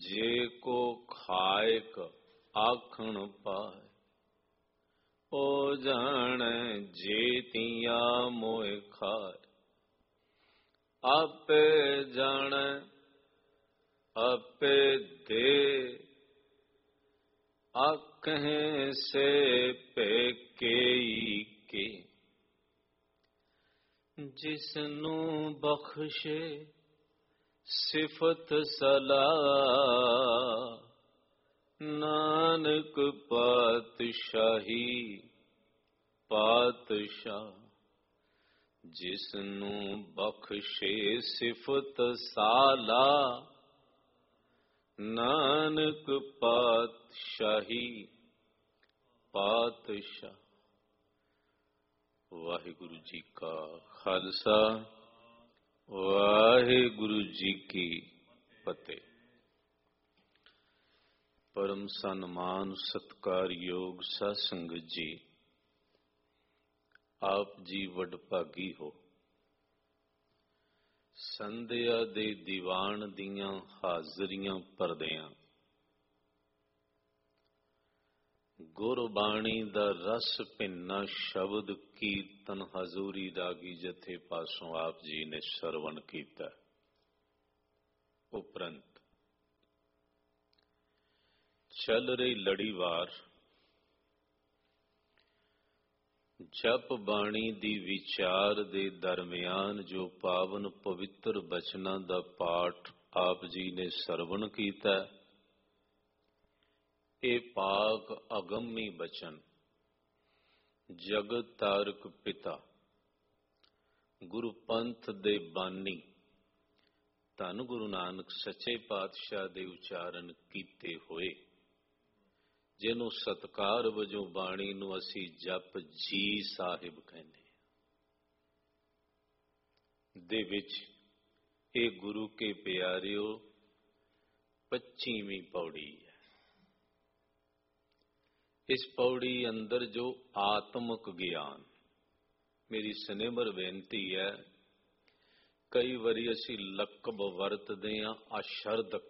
जे को खायक आखण पाए, ओ जाने जेतिया मोए खाए। आपे जाने आपे दे, आखें से पेकेई के। जिसनू बख्शे सिफत सलाह, नानक पातशाही पातशाह। जिसनू बख्शे सिफत साला, नानक पातशाही पातशाह। वाहिगुरु जी का खालसा, वाहिगुरु जी की फतेह। परम सन्मान सत्कार योग साध संगत जी, आप जी वडभागी हो। संध्या दे दीवान दियां हाजरियां परदियां, गुरबाणी दा रस भिन्ना शब्द कीर्तन हजूरी रागी जथे पासों आप जी ने सरवण कीता। उपरंत चल रही लड़ीवार जप बाणी दी विचार दे दरमियान जो पावन पवित्र बचना दा पाठ आप जी ने सरवण कीता। ए पाक अगम्मी बचन जगत तारक पिता गुरु पंथ दे बानी धन गुरु नानक सच्चे पातशाह दे उचारण कीते होए, जिन्हों सत्कार वजों बाणी नूं असी जप जी साहिब कहने दे विच ए गुरु के प्यारिओ 25वीं पौड़ी है। इस पौड़ी अंदर जो आत्मक ज्ञान, मेरी सनेमर बेनती है, कई बारी असी लकब वरतदे हां अशरदक।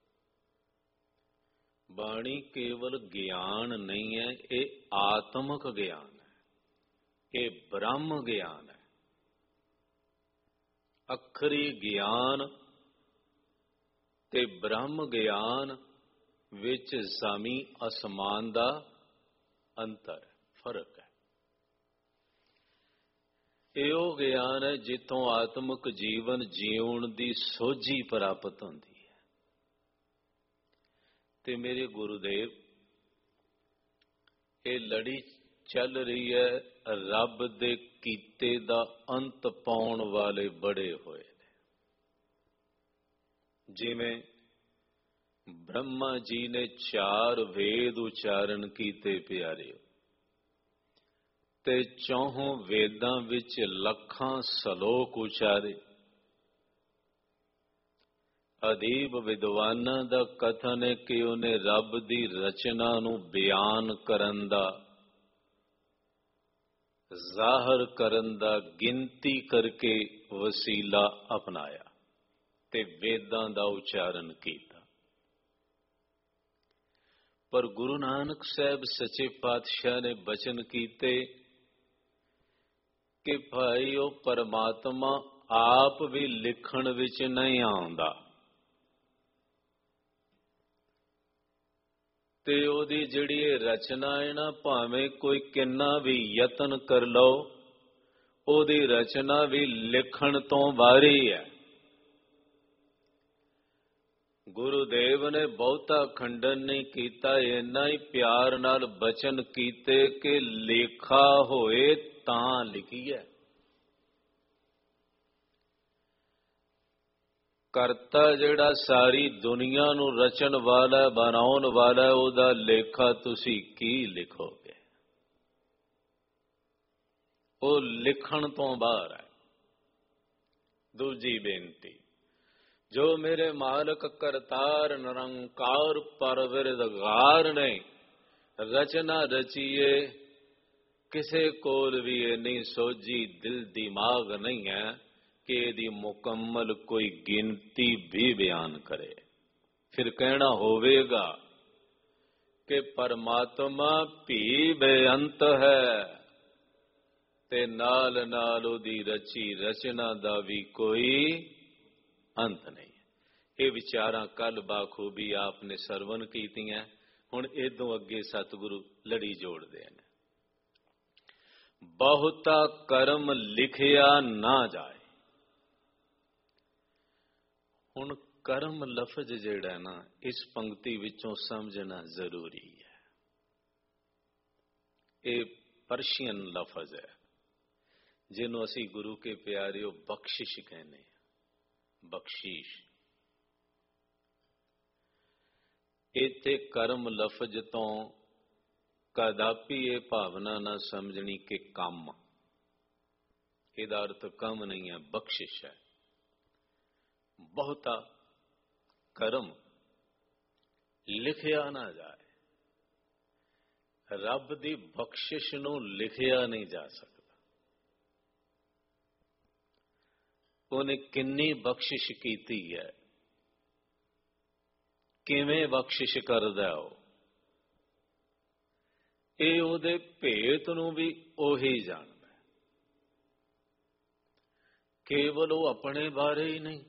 बाणी केवल ज्ञान नहीं है, ये आत्मक ज्ञान है, ये ब्रह्म ज्ञान है। अखरी ज्ञान ते ब्रह्म ज्ञान विच ज़मी आसमान दा अंतर फर्क है। यो ज्ञान है जितों आत्मक जीवन जीवन दी सोझी प्राप्त होंदी है। ते मेरे गुरुदेव ये लड़ी चल रही है रब दे कीते दा अंत पाउण वाले बड़े होए ने। जिवें ब्रह्मा जी ने 4 वेद उचारण कीते प्यारे, ते 4 वेदां विच लखां सलोक उचारे। अदीब विद्वानां दा कथन है कि उन्हें रब दी रचना नूं बयान करन दा, ज़ाहर करन दा गिनती करके वसीला अपनाया ते वेदां दा उचारण कीता। पर गुरु नानक साहब सच्चे पातशाह ने बचन कीते कि भाई वो परमात्मा आप भी लिखण विच नहीं आउंदा, ते ओदी जिहड़ी रचना है ना, भावें कोई किन्ना भी यतन कर लो, ओदी रचना भी लिखण तो बाहरी है। गुरुदेव ने बहुता खंडन नहीं कीता, इन्ना ही प्यार नाल बचन कीते कि लेखा होए तां लिखीए। करता जिहड़ा सारी दुनिया नूं रचन वाला बनाउण वाला, उहदा लेखा तुसी की लिखोगे? वो लिखण तो बाहर है। दूजी बेनती, जो मेरे मालक करतार निरंकार परवरदिगार ने रचना रचीए, किसे कोल भी इन्नी सोझी दिल दिमाग नहीं है कि यदि मुकम्मल कोई गिनती भी बयान करे। ਫਿਰ ਕਹਿਣਾ ਹੋਵੇਗਾ ਕਿ ਪਰਮਾਤਮਾ ਭੀ ਬੇਅੰਤ ਹੈ ਤੇ ਨਾਲ ਨਾਲ ਉਹਦੀ ਰਚੀ ਰਚਨਾ ਦਾ ਵੀ ਕੋਈ ਅੰਤ ਨਹੀਂ। ਇਹ ਵਿਚਾਰਾਂ ਕੱਲ ਬਾਖੂਬੀ ਆਪ ਨੇ ਸਰਵਨ ਕੀਤੀਆਂ। ਹੁਣ ਇਦੋਂ ਅੱਗੇ ਸਤਿਗੁਰੂ ਲੜੀ ਜੋੜਦੇ ਨੇ। ਬਹੁਤਾ ਕਰਮ ਲਿਖਿਆ ਨਾ ਜਾਏ। ਹੁਣ ਕਰਮ ਲਫ਼ਜ਼ ਜਿਹੜਾ ਨਾ ਇਸ ਪੰਕਤੀ ਵਿੱਚੋਂ ਸਮਝਣਾ ਜ਼ਰੂਰੀ ਹੈ। ਇਹ ਪਰਸ਼ੀਅਨ ਲਫ਼ਜ਼ ਹੈ ਜਿਹਨੂੰ ਅਸੀਂ ਗੁਰੂ ਕੇ ਪਿਆਰਿਓ ਬਖਸ਼ਿਸ਼ ਕਹਿੰਦੇ ਹਾਂ। ਬਖਸ਼ਿਸ਼ ਇੱਥੇ ਕਰਮ ਲਫ਼ਜ਼ ਤੋਂ ਕਦਾਪੀ ਇਹ ਭਾਵਨਾ ਨਾ ਸਮਝਣੀ ਕਿ ਕੰਮ, ਇਹਦਾ ਅਰਥ ਕੰਮ ਨਹੀਂ ਹੈ, ਬਖਸ਼ਿਸ਼ ਹੈ। ਬਹੁਤਾ ਕਰਮ ਲਿਖਿਆ ਨਾ ਜਾਏ। ਰੱਬ ਦੀ ਬਖਸ਼ਿਸ਼ ਨੂੰ ਲਿਖਿਆ ਨਹੀਂ ਜਾ ਸਕਦਾ। ਉਹਨੇ ਕਿੰਨੀ ਬਖਸ਼ਿਸ਼ ਕੀਤੀ ਹੈ, ਕਿਵੇਂ ਬਖਸ਼ਿਸ਼ ਕਰਦਾ ਉਹ, ਇਹ ਉਹਦੇ ਭੇਤ ਨੂੰ ਵੀ ਉਹੀ ਜਾਣਦਾ। ਕੇਵਲ ਉਹ ਆਪਣੇ ਬਾਰੇ ਹੀ ਨਹੀਂ,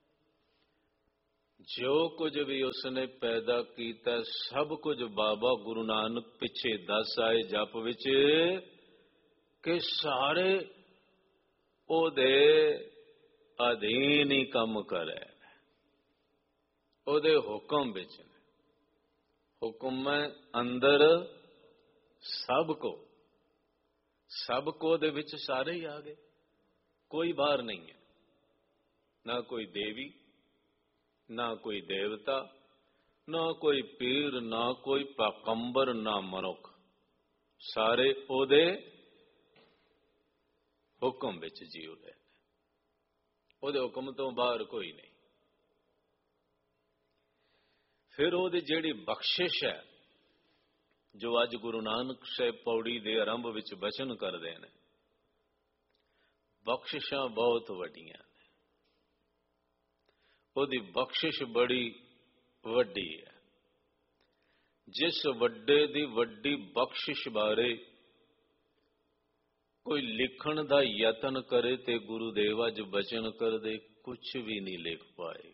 ਜੋ ਕੁਝ ਵੀ ਉਸਨੇ ਪੈਦਾ ਕੀਤਾ ਸਭ ਕੁਝ ਬਾਬਾ ਗੁਰੂ ਨਾਨਕ ਪਿੱਛੇ ਦੱਸ ਆਏ ਜਪ ਵਿੱਚ ਕਿ ਸਾਰੇ ਉਹਦੇ ਅਧੀਨ ਹੀ ਕੰਮ ਕਰੇ, ਉਹਦੇ ਹੁਕਮ ਵਿੱਚ। ਹੁਕਮ ਹੈ ਅੰਦਰ ਸਭ ਕੋ ਦੇ ਵਿੱਚ ਸਾਰੇ ਹੀ ਆ ਗਏ, ਕੋਈ ਬਾਹਰ ਨਹੀਂ ਹੈ। ਨਾ ਕੋਈ ਦੇਵੀ, ਨਾ ਕੋਈ ਦੇਵਤਾ, ਨਾ ਕੋਈ ਪੀਰ, ਨਾ ਕੋਈ ਪੈਗੰਬਰ, ਨਾ ਮਨੁੱਖ, ਸਾਰੇ ਉਹਦੇ ਹੁਕਮ ਵਿੱਚ ਜੀਉ ਰਹੇ। ਉਹਦੇ ਹੁਕਮ ਤੋਂ ਬਾਹਰ ਕੋਈ ਨਹੀਂ। ਫਿਰ ਉਹਦੀ ਜਿਹੜੀ ਬਖਸ਼ਿਸ਼ ਹੈ, ਜੋ ਅੱਜ ਗੁਰੂ ਨਾਨਕ ਸਾਹਿਬ ਪੌੜੀ ਦੇ ਆਰੰਭ ਵਿੱਚ ਬਚਨ ਕਰਦੇ ਨੇ, ਬਖਸ਼ਿਸ਼ਾਂ ਬਹੁਤ ਵੱਡੀਆਂ ਨੇ। ਉਹਦੀ ਬਖਸ਼ਿਸ਼ ਬੜੀ ਵੱਡੀ ਹੈ। ਜਿਸ ਵੱਡੇ ਦੀ ਵੱਡੀ ਬਖਸ਼ਿਸ਼ ਬਾਰੇ ਕੋਈ ਲਿਖਣ ਦਾ ਯਤਨ ਕਰੇ ਤੇ ਗੁਰੂਦੇਵ ਅੱਜ ਬਚਨ ਕਰਦੇ ਕੁਝ ਵੀ ਨਹੀਂ ਲਿਖ ਪਾਏਗਾ,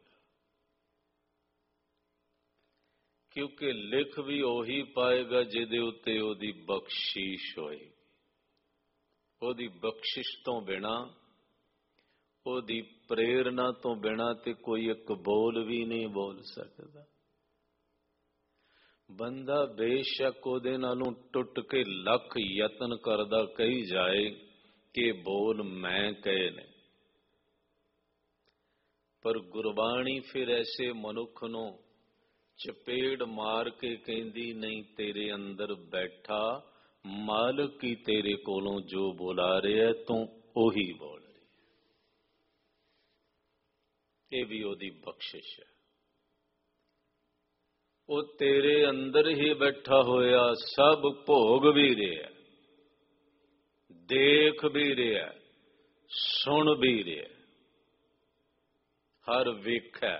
ਕਿਉਂਕਿ ਲਿਖ ਵੀ ਉਹੀ ਪਾਏਗਾ ਜਿਹਦੇ ਉੱਤੇ ਉਹਦੀ ਬਖਸ਼ਿਸ਼ ਹੋਏਗੀ। ਉਹਦੀ ਬਖਸ਼ਿਸ਼ ਤੋਂ ਬਿਨਾਂ, ਉਹਦੀ ਪ੍ਰੇਰਨਾ ਤੋਂ ਬਿਨਾਂ ਤੇ ਕੋਈ ਇੱਕ ਬੋਲ ਵੀ ਨਹੀਂ ਬੋਲ ਸਕਦਾ। ਬੰਦਾ ਬੇਸ਼ੱਕ ਉਹਦੇ ਨਾਲੋਂ ਟੁੱਟ ਕੇ ਲੱਖ ਯਤਨ ਕਰਦਾ ਕਹੀ ਜਾਏ ਕਿ ਬੋਲ ਮੈਂ ਕਹੇ ਨੇ, ਪਰ ਗੁਰਬਾਣੀ ਫਿਰ ਐਸੇ ਮਨੁੱਖ ਨੂੰ ਚਪੇੜ ਮਾਰ ਕੇ ਕਹਿੰਦੀ, ਨਹੀਂ, ਤੇਰੇ ਅੰਦਰ ਬੈਠਾ ਮਾਲਕ ਹੀ ਤੇਰੇ ਕੋਲੋਂ ਜੋ ਬੁਲਾ ਰਿਹਾ ਤੂੰ ਉਹੀ ਬੋਲ ਰਹੀ। ਇਹ ਵੀ ਉਹਦੀ ਬਖਸ਼ਿਸ਼ ਹੈ। ਉਹ ਤੇਰੇ ਅੰਦਰ ਹੀ ਬੈਠਾ ਹੋਇਆ ਸਭ ਭੋਗ ਵੀ ਰਿਹਾ, ਦੇਖ ਵੀ ਰਿਹਾ, ਸੁਣ ਵੀ ਰਿਹਾ, ਹਰ ਵੇਖੈ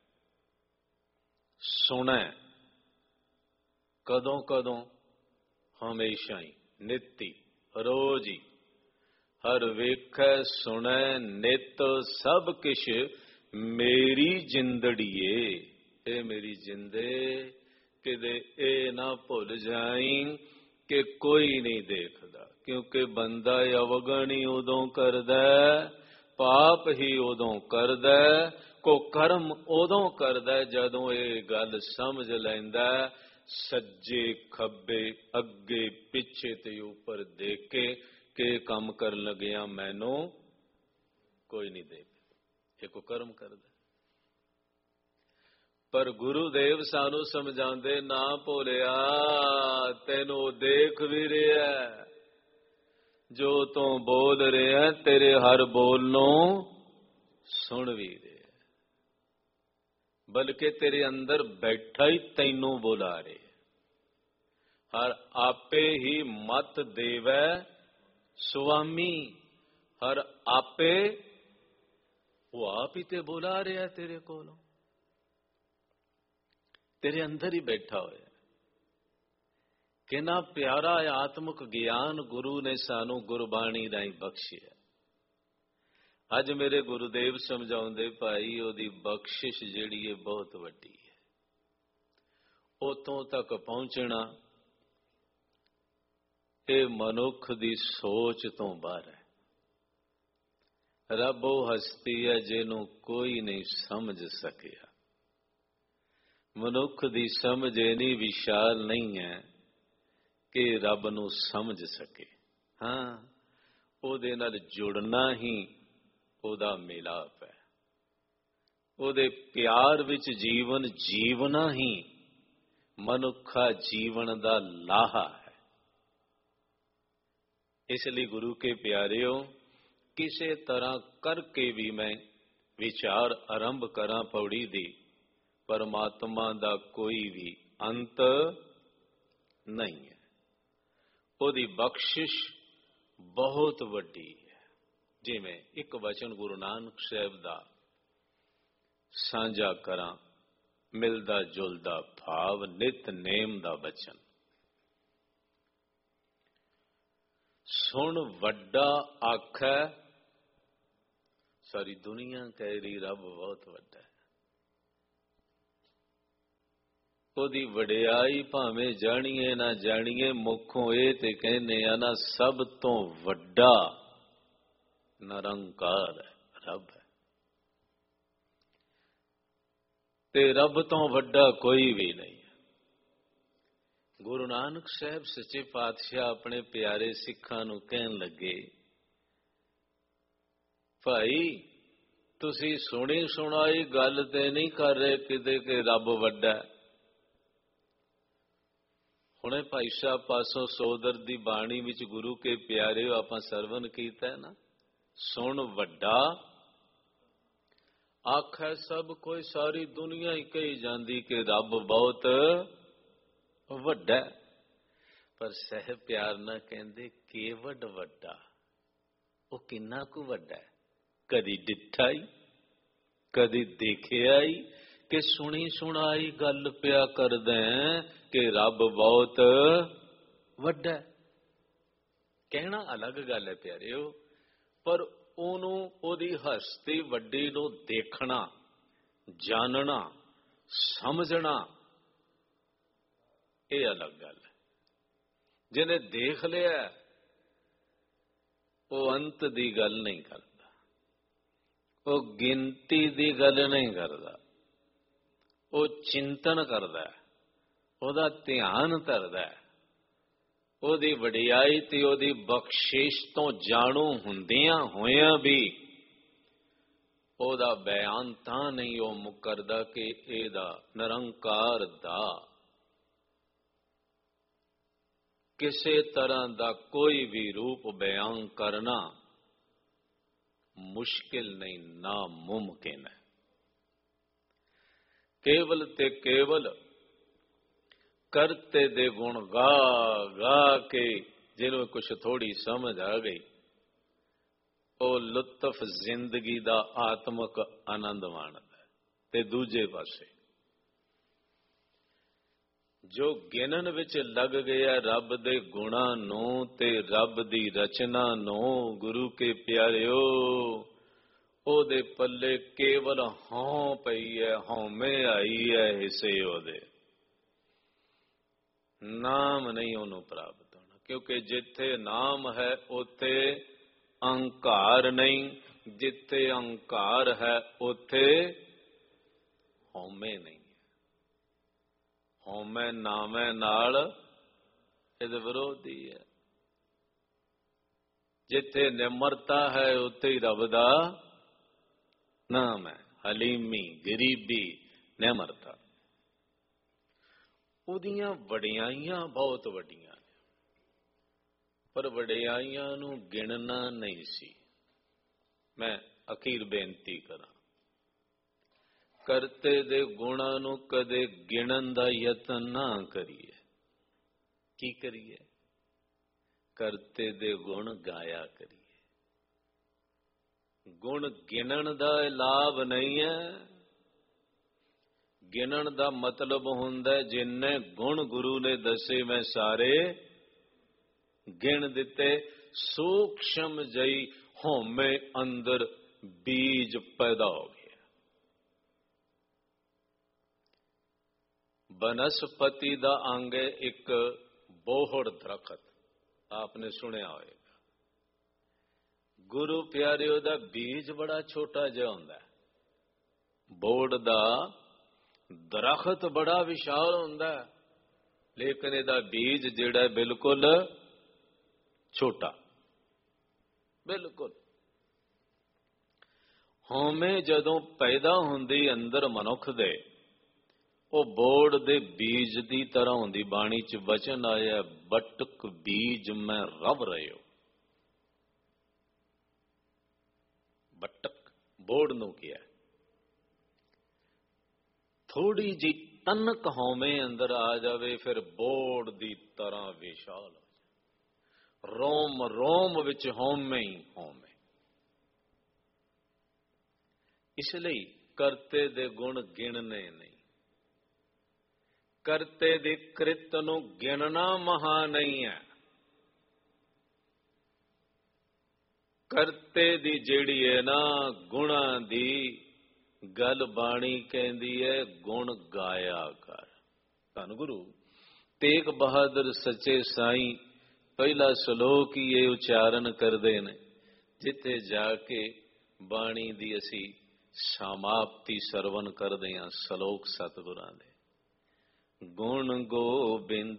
ਸੁਣੈ, ਕਦੋਂ ਕਦੋਂ, ਹਮੇਸ਼ਾ ਹੀ, ਨਿੱਤੀ, ਰੋਜ਼ ਹੀ, ਹਰ ਵੇਖੈ ਸੁਣੈ ਨਿਤ ਸਭ ਕਿਛ ਮੇਰੀ ਜਿੰਦੜੀਏ। ਇਹ ਮੇਰੀ ਜਿੰਦੇ, ਕਿਤੇ ਇਹ ਨਾ ਭੁੱਲ ਜਾਈਂ ਕਿ ਕੋਈ ਨਹੀਂ ਦੇਖਦਾ, ਕਿਉਂਕਿ ਬੰਦਾ ਅਵਗਣ ਹੀ ਉਦੋਂ ਕਰਦਾ, ਪਾਪ ਹੀ ਉਦੋਂ ਕਰਦਾ, ਕੋ ਕਰਮ ਉਦੋਂ ਕਰਦਾ ਜਦੋਂ ਇਹ ਗੱਲ ਸਮਝ ਲੈਂਦਾ, ਸੱਜੇ ਖੱਬੇ ਅੱਗੇ ਪਿੱਛੇ ਤੇ ਉੱਪਰ ਦੇਖ ਕੇ ਕਿ ਕੰਮ ਕਰਨ ਲੱਗਿਆ ਮੈਨੂੰ ਕੋਈ ਨਹੀਂ ਦੇਖ, ਇਹ ਕੋ ਕਰਮ ਕਰਦਾ। ਪਰ ਗੁਰੂਦੇਵ ਸਾਨੂੰ ਸਮਝਾਉਂਦੇ, ਨਾ ਭੁੱਲਿਆ, ਤੈਨੂੰ ਦੇਖ ਵੀ ਰਿਹਾ, ਜੋ ਤੂੰ ਬੋਲ ਰਿਹਾ ਤੇਰੇ ਹਰ ਬੋਲ ਨੂੰ ਸੁਣ ਵੀ ਰਿਹਾ, ਬਲਕਿ ਤੇਰੇ ਅੰਦਰ ਬੈਠਾ ਹੀ ਤੈਨੂੰ ਬੁਲਾ ਰਿਹਾ। ਹਰ ਆਪੇ ਹੀ ਮਤ ਦੇਵੈ ਸੁਆਮੀ, ਹਰ ਆਪੇ, ਉਹ ਆਪ ਹੀ ਤੇ ਬੁਲਾ ਰਿਹਾ ਤੇਰੇ ਕੋਲੋਂ। तेरे अंदर ही बैठा होया। कितना प्यारा आत्मक ज्ञान गुरु ने सानू गुरबाणी राही बख्शिया। अज मेरे गुरुदेव समझाउंदे भाई ओदी बख्शिश जिहड़ी है बहुत वड्डी है। उतों तक पहुंचना ये मनुख दी सोच तो बाहर है। रब वो हस्ती है जिन्हों कोई नहीं समझ सकिया। मनुख दी समझ इन्नी विशाल नहीं है कि रब नूं समझ सके। हाँ, उहदे नाल जुड़ना ही उहदा मिलाप है। उहदे प्यार विच जीवन जीवना ही मनुखा जीवन दा लाहा है। इसलिए गुरु के प्यारिओ, किसी तरह करके भी मैं विचार आरंभ करा पौड़ी दी, परमात्मा दा कोई भी अंत नहीं है। ओदी बख्शिश बहुत वड्डी है। जिवें एक वचन गुरु नानक साहब दा साझा करा, मिलदा जुलदा भाव नित नेम दा वचन। सुन वड्डा आखै, सारी दुनिया कह रही रब बहुत वड्डा है। ओदी वडियाई भावें जाणीए ना जाणीए, मुखों ये ते कहने आ ना सब तो वड्डा निरंकार है, रब है। ते रब तो वड्डा कोई भी नहीं। गुरु नानक साहब सच्चे पातशाह अपने प्यारे सिखां नूं कहन लगे, भाई तुसी सुनी सुनाई गल ते नहीं कर रहे किते कि रब वड्डा है। हुणे भाई साहब पासों सोदर दी बाणी विच गुरु के प्यारे आपां सरवण कीता है ना, सुन वड्डा आखै सब कोई, सारी दुनिया ही कही जांदी कि रब बहुत वड्डा, पर सह प्यार ना कहंदे केवड वड्डा। वो किन्ना कु वड्डा है, कदी डिठाई कदी देखिया ही कि सुनी सुनाई गल पिया कर दें कि रब बहुत वड्डा। कहना अलग गल है प्यारिओ, पर ओनू ओदी हस्ती वड्डी नूं देखना, जानना, समझना ये अलग गल है। जिन्हें देख लिया वो अंत दी गल नहीं करता, वो गिनती दी गल नहीं करता, वो चिंतन करता है, ओदा ध्यान धरदा है। ओदी वडियाई ते ओदी बख्शिश तो जाणू हुंदियां होया भी ओदा बयान तां नहीं ओ मुकरदा कि एदा निरंकार दा किसी तरह का कोई भी रूप बयान करना मुश्किल नहीं, नामुमकिन है। केवल ते केवल करते दे गुण गा गा के जिन्होंने कुछ थोड़ी समझ आ गई, वो लुत्फ जिंदगी दा आत्मक आनंद माणदा है। ते दूजे पासे जो गिनन विच लग गया रब दे गुणा नूं ते रब दी रचना नूं, गुरु के प्यारिओ ओदे पल्ले केवल हौं पई है, हौमे आई है हिस्से ओदे, नाम नहीं ओनू प्राप्त होना। क्योंकि जिथे नाम है उथे अहंकार नहीं, जिथे अहंकार है उथे हौमे नहीं। हौमे नामे नाल इहदे विरोधी है। जिथे निमरता है उत्थे ही रब दा नाम है। हलीमी, गरीबी, निमरता, उहदियां वडियाइयां बहुत वड्डियां ने, पर वडियाइयां नूं गिणना नहीं सी। मैं अखीर बेनती करा, करते दे गुणा नूं कदे गिणन दा यतन ना करिए। की करिए? करते दे गुण गाया करिए। गुण गिणन दा लाभ नहीं है। ਗਿਣਨ ਦਾ ਮਤਲਬ ਹੁੰਦਾ ਜਿੰਨੇ ਗੁਣ ਗੁਰੂ ਨੇ ਦੱਸੇ ਮੈਂ ਸਾਰੇ ਗਿਣ ਦਿੱਤੇ। ਸੂਖਸ਼ਮ ਜਈ ਹਉਮੈ ਅੰਦਰ ਬੀਜ ਪੈਦਾ ਹੋ ਗਿਆ। ਬਨਸਪਤੀ ਦਾ ਅੰਗ ਹੈ ਇੱਕ ਬੋਹੜ ਦਰਖਤ, ਆਪਨੇ ਸੁਣਿਆ ਹੋਏਗਾ। ਗੁਰੂ ਪਿਆਰਿਓ ਦਾ ਬੀਜ ਬੜਾ ਛੋਟਾ ਜਿਹਾ ਹੁੰਦਾ ਹੈ, ਬੋਹੜ ਦਾ ਦਰਖਤ ਬੜਾ ਵਿਸ਼ਾਲ ਹੁੰਦਾ ਹੈ, ਲੇਕਿਨ ਇਹਦਾ ਬੀਜ ਜਿਹੜਾ ਬਿਲਕੁਲ ਛੋਟਾ, ਬਿਲਕੁਲ। ਹਉਮੈ ਜਦੋਂ ਪੈਦਾ ਹੁੰਦੀ ਅੰਦਰ ਮਨੁੱਖ ਦੇ, ਉਹ ਬੋਹੜ ਦੇ ਬੀਜ ਦੀ ਤਰ੍ਹਾਂ ਹੁੰਦੀ। ਬਾਣੀ 'ਚ ਵਚਨ ਆਇਆ, ਬਟਕ ਬੀਜ ਮੈਂ ਰਵ ਰਹਿਓ। ਬਟਕ ਬੋਹੜ ਨੂੰ ਕਿਹਾ। ਥੋੜੀ ਜਿਹੀ ਤਨਕ ਹਉਮੈ ਅੰਦਰ ਆ ਜਾਵੇ, ਫਿਰ ਬੋਹੜ ਦੀ ਤਰ੍ਹਾਂ ਵਿਸ਼ਾਲ ਹੋ ਜਾਵੇ। ਰੋਮ ਰੋਮ ਵਿੱਚ ਹਉਮੈ ਹੀ ਹਉਮੈ। ਇਸ ਲਈ ਕਰਤੇ ਦੇ ਗੁਣ ਗਿਣਨੇ ਨਹੀਂ, ਕਰਤੇ ਦੀ ਕ੍ਰਿਤ ਨੂੰ ਗਿਣਨਾ ਮਹਾ ਨਹੀਂ ਹੈ। ਕਰਤੇ ਦੀ ਜਿਹੜੀ ਹੈ ਨਾ ਗੁਣਾਂ ਦੀ ਗੱਲ ਬਾਣੀ ਕਹਿੰਦੀ ਹੈ, ਗੁਣ ਗਾਇਆ ਕਰ। ਧੰਨ ਗੁਰੂ ਤੇਗ ਬਹਾਦਰ ਸੱਚੇ ਸਾਈਂ ਪਹਿਲਾ ਸ਼ਲੋਕ ਹੀ ਇਹ ਉਚਾਰਨ ਕਰਦੇ ਨੇ, ਜਿੱਥੇ ਜਾ ਕੇ ਬਾਣੀ ਦੀ ਅਸੀਂ ਸਮਾਪਤੀ ਸਰਵਨ ਕਰਦੇ ਹਾਂ। ਸ਼ਲੋਕ ਸਤਿਗੁਰਾਂ ਦੇ, ਗੁਣ ਗੋਬਿੰਦ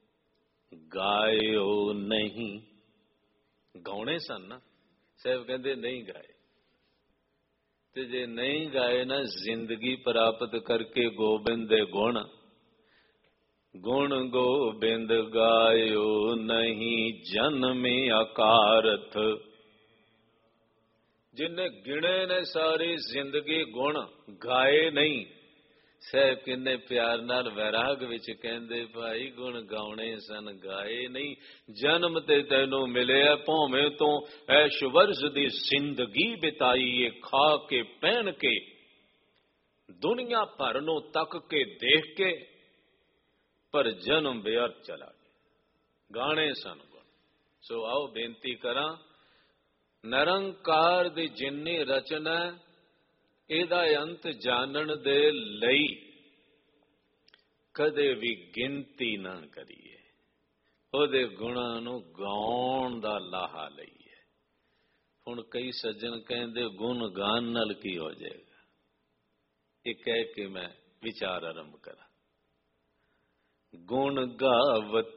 ਗਾਇਓ ਨਹੀਂ। ਗਾਉਣੇ ਸਨ ਨਾ, ਸਾਹਿਬ ਕਹਿੰਦੇ ਨਹੀਂ ਗਾਏ। ਤੇ ਜੇ ਨਹੀਂ ਗਾਏ ਨਾ, ਜ਼ਿੰਦਗੀ ਪ੍ਰਾਪਤ ਕਰਕੇ ਗੋਬਿੰਦ ਦੇ ਗੁਣ, ਗੁਣ ਗੋਬਿੰਦ ਗਾਇਓ ਨਹੀਂ ਜਨਮੇ ਅਕਾਰਥ। ਜਿਨੇ ਗਿਣੇ ਨੇ ਸਾਰੀ ਜ਼ਿੰਦਗੀ ਗੁਣ ਗਾਏ ਨਹੀਂ। ਸਾਹਿਬ ਕਿੰਨੇ ਪਿਆਰ ਨਾਲ ਵੈਰਾਗ ਵਿੱਚ ਕਹਿੰਦੇ, ਭਾਈ ਗੁਣ ਗਾਉਣੇ ਸਨ ਗਾਏ ਨਹੀਂ। ਜਨਮ ਤੇ ਤੈਨੂੰ ਮਿਲਿਆ ਭੌਵੇਂ ਤੋਂ ਐਸ਼ਵਰਜ ਦੀ ਜ਼ਿੰਦਗੀ ਬਿਤਾਈ ਏ, ਖਾ ਕੇ ਪਹਿਨ ਕੇ ਦੁਨੀਆ ਭਰ ਨੂੰ ਤੱਕ ਕੇ ਦੇਖ ਕੇ, ਪਰ ਜਨਮ ਬੇਅਰਥ ਚਲਾ ਗਿਆ। ਗਾਣੇ ਸਨ ਗੁਣ। ਸੋ ਆਓ ਬੇਨਤੀ ਕਰਾਂ, ਨਿਰੰਕਾਰ ਦੀ ਜਿੰਨੀ ਰਚਨਾ, ਇਹਦਾ ਅੰਤ ਜਾਣਨ ਦੇ ਲਈ ਕਦੇ ਵੀ ਗਿਣਤੀ ਨਾ ਕਰੀਏ, ਉਹਦੇ ਗੁਣਾਂ ਨੂੰ ਗਾਉਣ ਦਾ ਲਾਹਾ ਲਈਏ। ਹੁਣ ਕਈ ਸੱਜਣ ਕਹਿੰਦੇ ਗੁਣ ਗਾਨ ਨਾਲ ਕੀ ਹੋ ਜਾਏਗਾ, ਇਹ ਕਹਿ ਕੇ ਮੈਂ ਵਿਚਾਰ ਆਰੰਭ ਕਰਾਂ। ਗੁਣ ਗਾਵਤ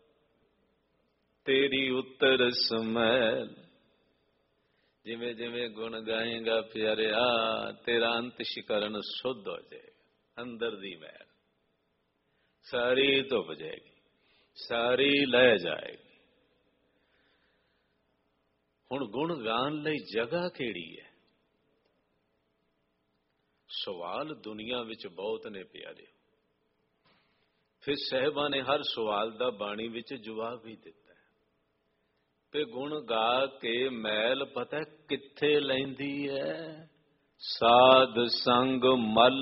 ਤੇਰੀ ਉਤਰ ਸਮੈਲ। ਜਿਵੇਂ ਜਿਵੇਂ ਗੁਣ ਗਾਏਗਾ ਪਿਆਰਿਆ, ਤੇਰਾ ਅੰਤਸ਼ਕਰਨ ਸ਼ੁੱਧ ਹੋ ਜਾਏਗਾ। ਅੰਦਰ ਦੀ ਮੈਲ ਸਾਰੀ ਧੁੱਪ ਜਾਏਗੀ, ਸਾਰੀ ਲੈ ਜਾਏਗੀ। ਹੁਣ ਗੁਣ ਗਾਣ ਲਈ ਜਗ੍ਹਾ ਕਿਹੜੀ ਹੈ? ਸਵਾਲ ਦੁਨੀਆ ਵਿੱਚ ਬਹੁਤ ਨੇ ਪਿਆਰੇ। ਫਿਰ ਸਾਹਿਬਾਂ ਨੇ ਹਰ ਸਵਾਲ ਦਾ ਬਾਣੀ ਵਿੱਚ ਜਵਾਬ ਵੀ ਦਿੱਤਾ। ਤੇ ਗੁਣ ਗਾ ਕੇ ਮੈਲ ਪਤਾ ਕਿੱਥੇ ਲੈਂਦੀ ਹੈ? ਸਾਧ ਸੰਗ ਮਲ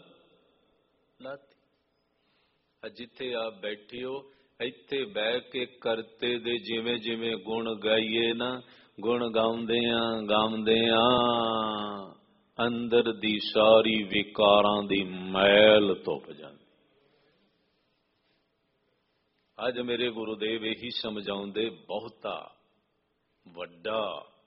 ਲਾਤੀ। ਜਿੱਥੇ ਆਪ ਬੈਠੇ ਹੋ, ਇੱਥੇ ਬਹਿ ਕੇ ਕਰਤੇ ਦੇ ਜਿਵੇਂ ਜਿਵੇਂ ਗੁਣ ਗਾਈਏ ਨਾ, ਗੁਣ ਗਾਉਂਦਿਆਂ ਅੰਦਰ ਦੀ ਸਾਰੀ ਵਿਕਾਰਾਂ ਦੀ ਮੈਲ ਧੁੱਪ ਜਾਂਦੀ। ਅੱਜ ਮੇਰੇ ਗੁਰੂਦੇਵ ਇਹੀ ਸਮਝਾਉਂਦੇ, ਬਹੁਤਾ ਵੱਡਾ,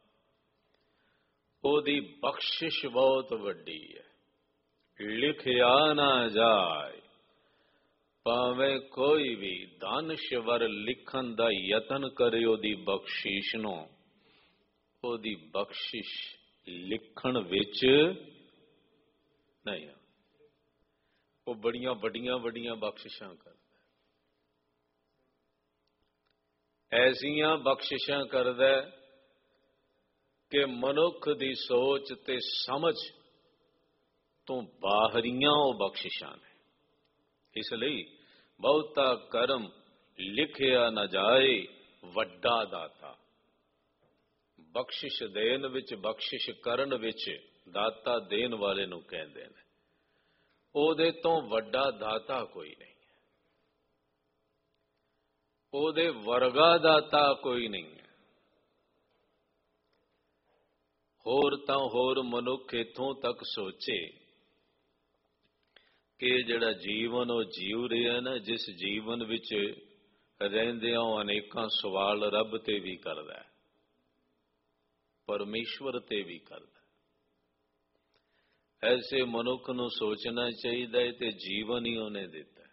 ਉਹਦੀ ਬਖਸ਼ਿਸ਼ ਬਹੁਤ ਵੱਡੀ ਹੈ, ਲਿਖਿਆ ਨਾ ਜਾਏ। ਭਾਵੇਂ ਕੋਈ ਵੀ ਦਾਨਸ਼ਵਰ ਲਿਖਣ ਦਾ ਯਤਨ ਕਰੇ ਉਹਦੀ ਬਖਸ਼ਿਸ਼ ਨੂੰ, ਉਹਦੀ ਬਖਸ਼ਿਸ਼ ਲਿਖਣ ਵਿੱਚ ਨਹੀਂ। ਉਹ ਬੜੀਆਂ ਵੱਡੀਆਂ ਬਖਸ਼ਿਸ਼ਾਂ ਕਰਦਾ, ਐਸੀਆਂ ਬਖਸ਼ਿਸ਼ਾਂ ਕਰਦਾ ਕਿ ਮਨੁੱਖ ਦੀ ਸੋਚ ਤੇ ਸਮਝ ਤੋਂ ਬਾਹਰੀਆਂ ਉਹ ਬਖਸ਼ਿਸ਼ਾਂ ਨੇ। ਇਸ ਲਈ ਬਹੁਤਾ ਕਰਮ ਲਿਖਿਆ ਨਾ ਜਾਏ, ਵੱਡਾ ਦਾਤਾ। ਬਖਸ਼ਿਸ਼ ਦੇਣ ਵਿੱਚ, ਬਖਸ਼ਿਸ਼ ਕਰਨ ਵਿੱਚ ਦਾਤਾ ਦੇਣ ਵਾਲੇ ਨੂੰ ਕਹਿੰਦੇ ਨੇ। ਉਹਦੇ ਤੋਂ ਵੱਡਾ ਦਾਤਾ ਕੋਈ ਨਹੀਂ ਹੈ, ਉਹਦੇ ਵਰਗਾ ਦਾਤਾ ਕੋਈ ਨਹੀਂ ਹੈ। ਹੋਰ ਤਾਂ ਹੋਰ ਮਨੁੱਖ ਇੱਥੋਂ ਤੱਕ ਸੋਚੇ ਕਿ ਜਿਹੜਾ ਜੀਵਨ ਉਹ ਜੀਵ ਰਿਹਾ ਨਾ, ਜਿਸ ਜੀਵਨ ਵਿੱਚ ਰਹਿੰਦਿਆਂ ਉਹ ਅਨੇਕਾਂ ਸਵਾਲ ਰੱਬ ਤੇ ਵੀ ਕਰਦਾ ਹੈ, ਪਰਮੇਸ਼ਵਰ ਤੇ ਵੀ ਕਰਦਾ। ਐਸੇ ਮਨੁੱਖ ਨੂੰ ਸੋਚਣਾ ਚਾਹੀਦਾ ਹੈ ਤੇ ਜੀਵਨ ਹੀ ਉਹਨੇ ਦਿੱਤਾ।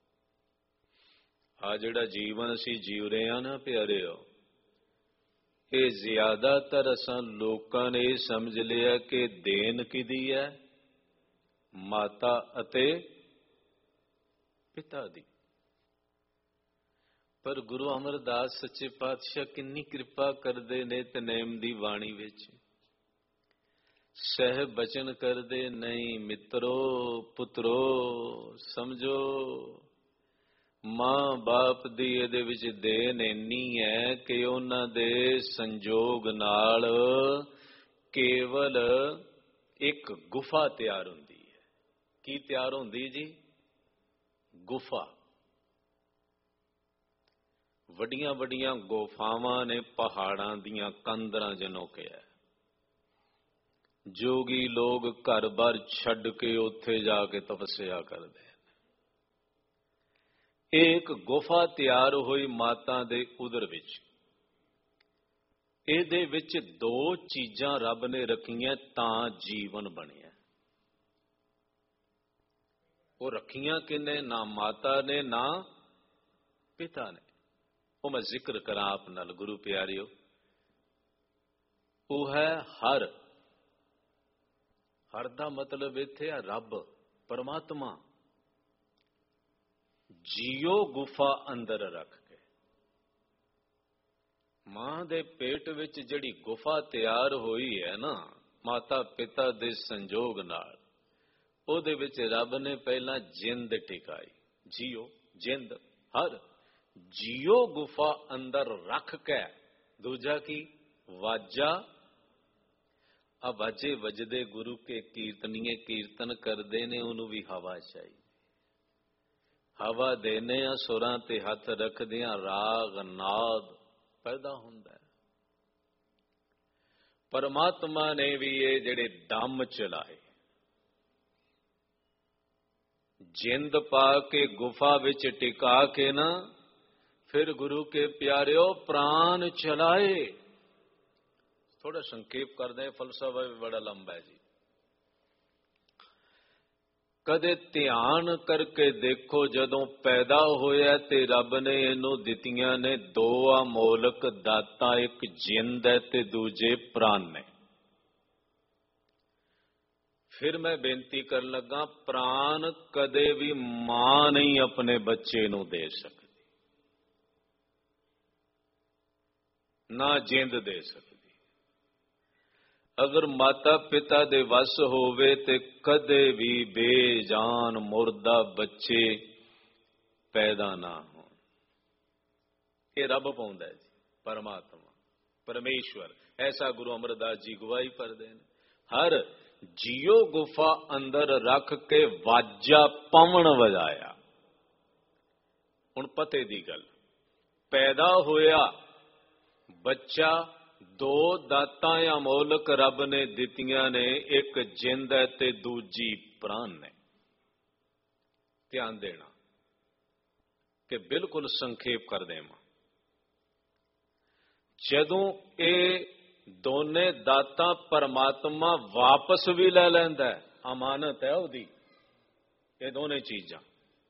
ਆ ਜਿਹੜਾ ਜੀਵਨ ਅਸੀਂ ਜੀਵ ਰਹੇ ਹਾਂ ਨਾ ਪਿਆਰਿਓ, ਇਹ ਜ਼ਿਆਦਾਤਰ ਅਸਾਂ ਲੋਕਾਂ ਨੇ ਇਹ ਸਮਝ ਲਿਆ ਕਿ ਦੇਣ ਕਿਹਦੀ ਹੈ, ਮਾਤਾ ਅਤੇ ਪਿਤਾ ਦੀ। ਪਰ ਗੁਰੂ ਅਮਰਦਾਸ ਸੱਚੇ ਪਾਤਸ਼ਾਹ ਕਿੰਨੀ ਕਿਰਪਾ ਕਰਦੇ ਨੇ ਤਨੇਮ ਦੀ ਬਾਣੀ ਵਿੱਚ। ਸਹਿ ਬਚਨ ਕਰਦੇ, ਨਹੀਂ ਮਿੱਤਰੋ ਪੁੱਤਰੋ ਸਮਝੋ, ਮਾਂ ਬਾਪ ਦੀ ਇਹਦੇ ਵਿੱਚ ਦੇਣ ਇੰਨੀ ਹੈ ਕਿ ਉਹਨਾਂ ਦੇ ਸੰਜੋਗ ਨਾਲ ਕੇਵਲ ਇੱਕ ਗੁਫਾ ਤਿਆਰ ਹੁੰਦੀ ਹੈ। ਕੀ ਤਿਆਰ ਹੁੰਦੀ ਜੀ? ਗੁਫਾ। ਵੱਡੀਆਂ ਵੱਡੀਆਂ ਗੁਫਾਵਾਂ ਨੇ ਪਹਾੜਾਂ ਦੀਆਂ ਕੰਦਰਾਂ ਜਿਹਨੂੰ ਕਿਹਾ। ਜੋਗੀ ਲੋਕ ਘਰ-ਬਾਰ ਛੱਡ ਕੇ ਉੱਥੇ ਜਾ ਕੇ ਤਪੱਸਿਆ ਕਰਦੇ ਹਨ। ਇੱਕ ਗੁਫਾ ਤਿਆਰ ਹੋਈ ਮਾਤਾ ਦੇ ਉਦਰ ਵਿੱਚ। ਇਹਦੇ ਵਿੱਚ ਦੋ ਚੀਜ਼ਾਂ ਰੱਬ ਨੇ ਰੱਖੀਆਂ ਤਾਂ ਜੀਵਨ ਬਣਿਆ। ਉਹ ਰੱਖੀਆਂ ਕਿਨੇ? ਨਾ ਮਾਤਾ ਨੇ ਨਾ ਪਿਤਾ ਨੇ। ਉਹ ਮੈਂ ਜ਼ਿਕਰ ਕਰਾਂ ਆਪ ਨਾਲ ਗੁਰੂ ਪਿਆਰਿਓ। ਉਹ ਹੈ ਹਰ। ਹਰ ਦਾ ਮਤਲਬ ਇੱਥੇ ਹੈ ਰੱਬ, ਪਰਮਾਤਮਾ। ਜੀਓ ਗੁਫਾ ਅੰਦਰ ਰੱਖ ਕੇ। ਮਾਂ ਦੇ ਪੇਟ ਵਿੱਚ ਜਿਹੜੀ ਗੁਫਾ ਤਿਆਰ ਹੋਈ ਹੈ ਨਾ ਮਾਤਾ ਪਿਤਾ ਦੇ ਸੰਜੋਗ ਨਾਲ, ਉਹਦੇ ਵਿੱਚ ਰੱਬ ਨੇ ਪਹਿਲਾਂ ਜਿੰਦ ਟਿਕਾਈ। ਜੀਓ, ਜਿੰਦ, ਹਰ। ਜੀਓ ਗੁਫਾ ਅੰਦਰ ਰੱਖ ਕੇ। ਦੂਜਾ ਕੀ? ਵਾਜਾ। ਆ ਵਾਜੇ ਵਜਦੇ ਗੁਰੂ ਕੇ ਕੀਰਤਨੀਏ ਕੀਰਤਨ ਕਰਦੇ ਨੇ, ਉਹਨੂੰ ਵੀ ਹਵਾ ਚਾਹੀਦੀ। ਹਵਾ ਦੇਨੇ ਆ, ਸੁਰਾਂ ਤੇ ਹੱਥ ਰੱਖਦੇ ਆ, ਰਾਗ ਨਾਦ ਪੈਦਾ ਹੁੰਦਾ ਹੈ। ਪਰਮਾਤਮਾ ਨੇ ਵੀ ਇਹ ਜਿਹੜੇ ਦਮ ਚਲਾਏ, ਜਿੰਦ ਪਾ ਕੇ ਗੁਫਾ ਵਿੱਚ ਟਿਕਾ ਕੇ ਨਾ, ਫਿਰ ਗੁਰੂ ਕੇ ਪਿਆਰਿਓ ਪ੍ਰਾਨ ਚਲਾਏ। ਥੋੜਾ ਸੰਖੇਪ ਕਰਦੇ हैं, फलसफा भी बड़ा लंबा है जी। कदे ध्यान करके देखो, जदों पैदा होया ते रब ने इनू दितियां ने दो अमोलक दाता, एक जिंद है ते दूजे प्राण ने। फिर मैं बेनती कर लगा, प्राण कदे भी मां नहीं अपने बच्चे नू दे सकती, ना जिंद दे सकती। अगर माता पिता दे वस होवे ते कदे भी बेजान मुर्दा बच्चे पैदा ना हो। ये रब पाउंदा है जी, परमात्मा परमेश्वर। ऐसा गुरु अमरदास जी गवाही भरदे ने। हर जियो गुफा अंदर रख के वाजा पवन वजाया। हुण पते दी गल, पैदा होया बच्चा, दो दातां अमोलक रब ने दितियां ने, एक जिंद है ते दूजी प्राण ने। ध्यान देना कि बिल्कुल संखेप कर देवां। जदों ये दोने दाता परमात्मा वापस भी ले लैंदा है, अमानत है उहदी ये दोने चीजां।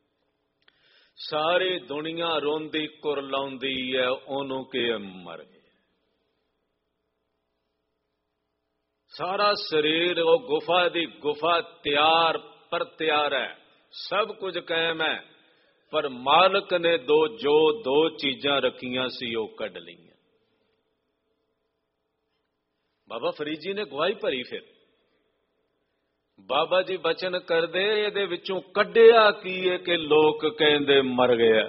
सारी दुनिया रोंदी कुरलाउंदी है, ओनू के मर गए। सारा शरीर वो गुफा दी गुफा तैयार पर तैयार है, सब कुछ कायम है, पर मालक ने दो चीजां रखियां सी वो कढ लईयां। बाबा फरीद जी ने गवाही भरी। फिर बाबा जी बचन करदे, इहदे विचों कढिया की है कि लोक कहंदे मर गया।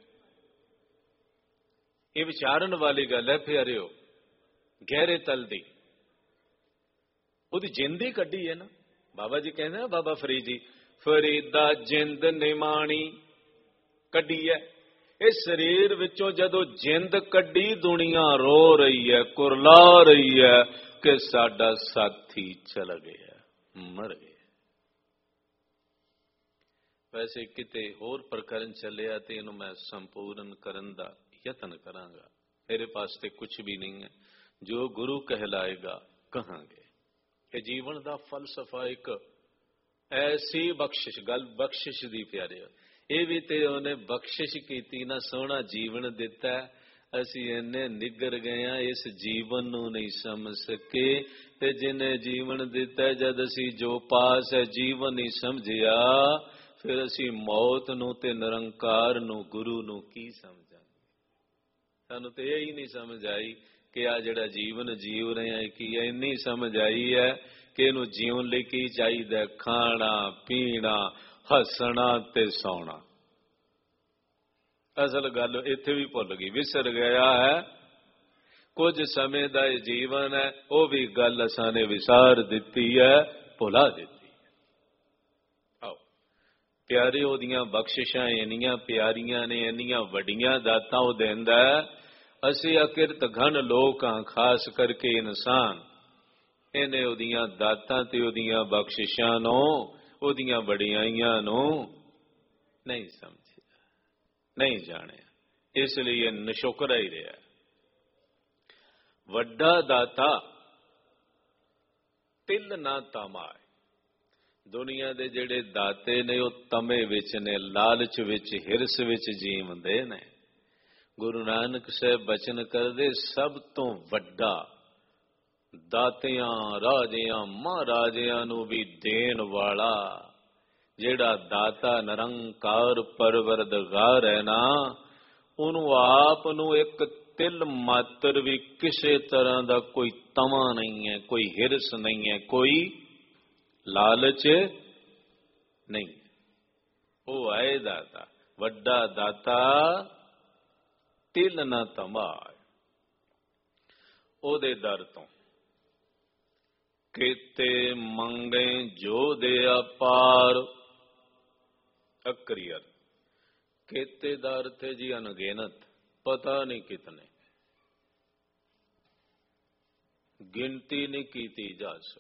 ये विचारन वाली गल है प्यारिओ, गहरे तल दी। ਉਹਦੀ ਜਿੰਦ ਹੀ ਕੱਢੀ ਹੈ ਨਾ, ਬਾਬਾ ਜੀ ਕਹਿੰਦੇ ਨਾ, ਬਾਬਾ ਫਰੀਦ ਜੀ, ਫਰੀਦਾ ਜਿੰਦ ਨਿਮਾਣੀ ਕੱਢੀ ਹੈ। ਇਹ ਸਰੀਰ ਵਿੱਚੋਂ ਜਦੋਂ ਜਿੰਦ ਕੱਢੀ, ਦੁਨੀਆ ਰੋ ਰਹੀ ਹੈ, ਕੁਰਲਾ ਰਹੀ ਹੈ ਕਿ ਸਾਡਾ ਸਾਥੀ ਚਲਾ ਗਿਆ, ਮਰ ਗਿਆ। ਵੈਸੇ ਕਿਤੇ ਹੋਰ ਪ੍ਰਕਰਨ ਚੱਲਿਆ ਤੇ ਇਹਨੂੰ ਮੈਂ ਸੰਪੂਰਨ ਕਰਨ ਦਾ ਯਤਨ ਕਰਾਂਗਾ। ਮੇਰੇ ਪਾਸ ਤੇ ਕੁਝ ਵੀ ਨਹੀਂ ਹੈ, ਜੋ ਗੁਰੂ ਕਹਿਲਾਏਗਾ ਕਹਾਂਗੇ। ਇਹ ਜੀਵਨ ਦਾ ਫਲਸਫਾ ਇੱਕ ਐਸੀ ਬਖਸ਼ਿਸ਼, ਗੱਲ ਬਖਸ਼ਿਸ਼ ਦੀ ਪਿਆਰੇ, ਇਹ ਵੀ ਤੇ ਉਹਨੇ ਬਖਸ਼ਿਸ਼ ਕੀਤੀ ਨਾ, ਸੋਹਣਾ ਜੀਵਨ ਦਿੱਤਾ। ਅਸੀਂ ਇੰਨੇ ਨਿੱਗਰ ਗਏ ਹਾਂ, ਇਸ ਜੀਵਨ ਨੂੰ ਨਹੀਂ ਸਮਝ ਸਕੇ। ਤੇ ਜਿਹਨੇ ਜੀਵਨ ਦਿੱਤਾ, ਜਦ ਅਸੀਂ ਜੋ ਪਾਸ ਹੈ ਜੀਵਨ ਨਹੀਂ ਸਮਝਿਆ, ਫਿਰ ਅਸੀਂ ਮੌਤ ਨੂੰ ਤੇ ਨਿਰੰਕਾਰ ਨੂੰ, ਗੁਰੂ ਨੂੰ ਕੀ ਸਮਝਾਂਗੇ? ਸਾਨੂੰ ਤੇ ਇਹ ਹੀ ਨਹੀਂ ਸਮਝ ਆਈ ਕਿ ਆ ਜਿਹੜਾ ਜੀਵਨ ਜੀਵ ਰਹੇ ਹਾਂ, ਕੀ ਇੰਨੀ ਸਮਝ ਆਈ ਹੈ ਕਿ ਇਹਨੂੰ ਜੀਵਨ ਲਈ ਕੀ ਚਾਹੀਦਾ? ਖਾਣਾ, ਪੀਣਾ, ਹੱਸਣਾ ਤੇ ਸੌਣਾ। ਅਸਲ ਗੱਲ ਇੱਥੇ ਵੀ ਭੁੱਲ ਗਈ, ਵਿਸਰ ਗਿਆ ਹੈ। ਕੁਝ ਸਮੇਂ ਦਾ ਇਹ ਜੀਵਨ ਹੈ, ਉਹ ਵੀ ਗੱਲ ਅਸਾਂ ਨੇ ਵਿਸਾਰ ਦਿੱਤੀ ਹੈ, ਭੁਲਾ ਦਿੱਤੀ। ਆਓ ਪਿਆਰੇ, ਉਹਦੀਆਂ ਬਖਸ਼ਿਸ਼ਾਂ ਇੰਨੀਆਂ ਪਿਆਰੀਆਂ ਨੇ, ਇੰਨੀਆਂ ਵੱਡੀਆਂ ਦਾਤਾਂ ਉਹ ਦਿੰਦਾ। ਅਸੀਂ ਅਕਿਰਤ ਘਨ ਲੋਕ ਹਾਂ, ਖਾਸ ਕਰਕੇ ਇਨਸਾਨ। ਇਹਨੇ ਉਹਦੀਆਂ ਦਾਤਾਂ ਤੇ ਉਹਦੀਆਂ ਬਖਸ਼ਿਸ਼ਾਂ ਨੂੰ, ਉਹਦੀਆਂ ਵਡਿਆਈਆਂ ਨੂੰ ਨਹੀਂ ਸਮਝਿਆ, ਨਹੀਂ ਜਾਣਿਆ। ਇਸ ਲਈ ਇਹ ਨਸ਼ੁਕਰਾ ਹੀ ਰਿਹਾ। ਵੱਡਾ ਦਾਤਾ ਤਿਲ ਨਾ ਤਮਾਏ। ਦੁਨੀਆ ਦੇ ਜਿਹੜੇ ਦਾਤੇ ਨੇ ਉਹ ਤਮੇ ਵਿੱਚ ਨੇ, ਲਾਲਚ ਵਿੱਚ, ਹਿਰਸ ਵਿੱਚ ਜੀਵਦੇ ਨੇ। ਗੁਰੂ ਨਾਨਕ ਸਾਹਿਬ ਬਚਨ ਕਰਦੇ, ਸਭ ਤੋਂ ਵੱਡਾ ਦਾਤਿਆਂ, ਰਾਜਿਆਂ, ਮਹਾਰਾਜਿਆਂ ਨੂੰ ਵੀ ਦੇਣ ਵਾਲਾ ਜਿਹੜਾ ਦਾਤਾ ਨਿਰੰਕਾਰ ਪਰਵਰਦਗਾਰ ਹੈ ਨਾ, ਉਹਨੂੰ ਆਪ ਨੂੰ ਇੱਕ ਤਿਲ ਮਾਤਰ ਵੀ ਕਿਸੇ ਤਰ੍ਹਾਂ ਦਾ ਕੋਈ ਤਮਾ ਨਹੀਂ ਹੈ, ਕੋਈ ਹਿਰਸ ਨਹੀਂ ਹੈ, ਕੋਈ ਲਾਲਚ ਨਹੀਂ। ਉਹ ਆਏ ਦਾਤਾ, ਵੱਡਾ ਦਾਤਾ, ਤਿਲ ਨਾ ਤਮਾਏ। ਉਹਦੇ ਦਰ ਤੋਂ ਕੀਤੇ ਮੰਗੇ ਜੋ ਦੇ ਅਪਾਰ। ਅਕਰੀਅਰ ਕੀਤੇ ਦਾ ਅਰਥ ਹੈ ਜੀ ਅਣਗਿਣਤ, ਪਤਾ ਨਹੀਂ ਕਿਤਨੇ, ਗਿਣਤੀ ਨਹੀਂ ਕੀਤੀ ਜਾ ਸਕਦੀ।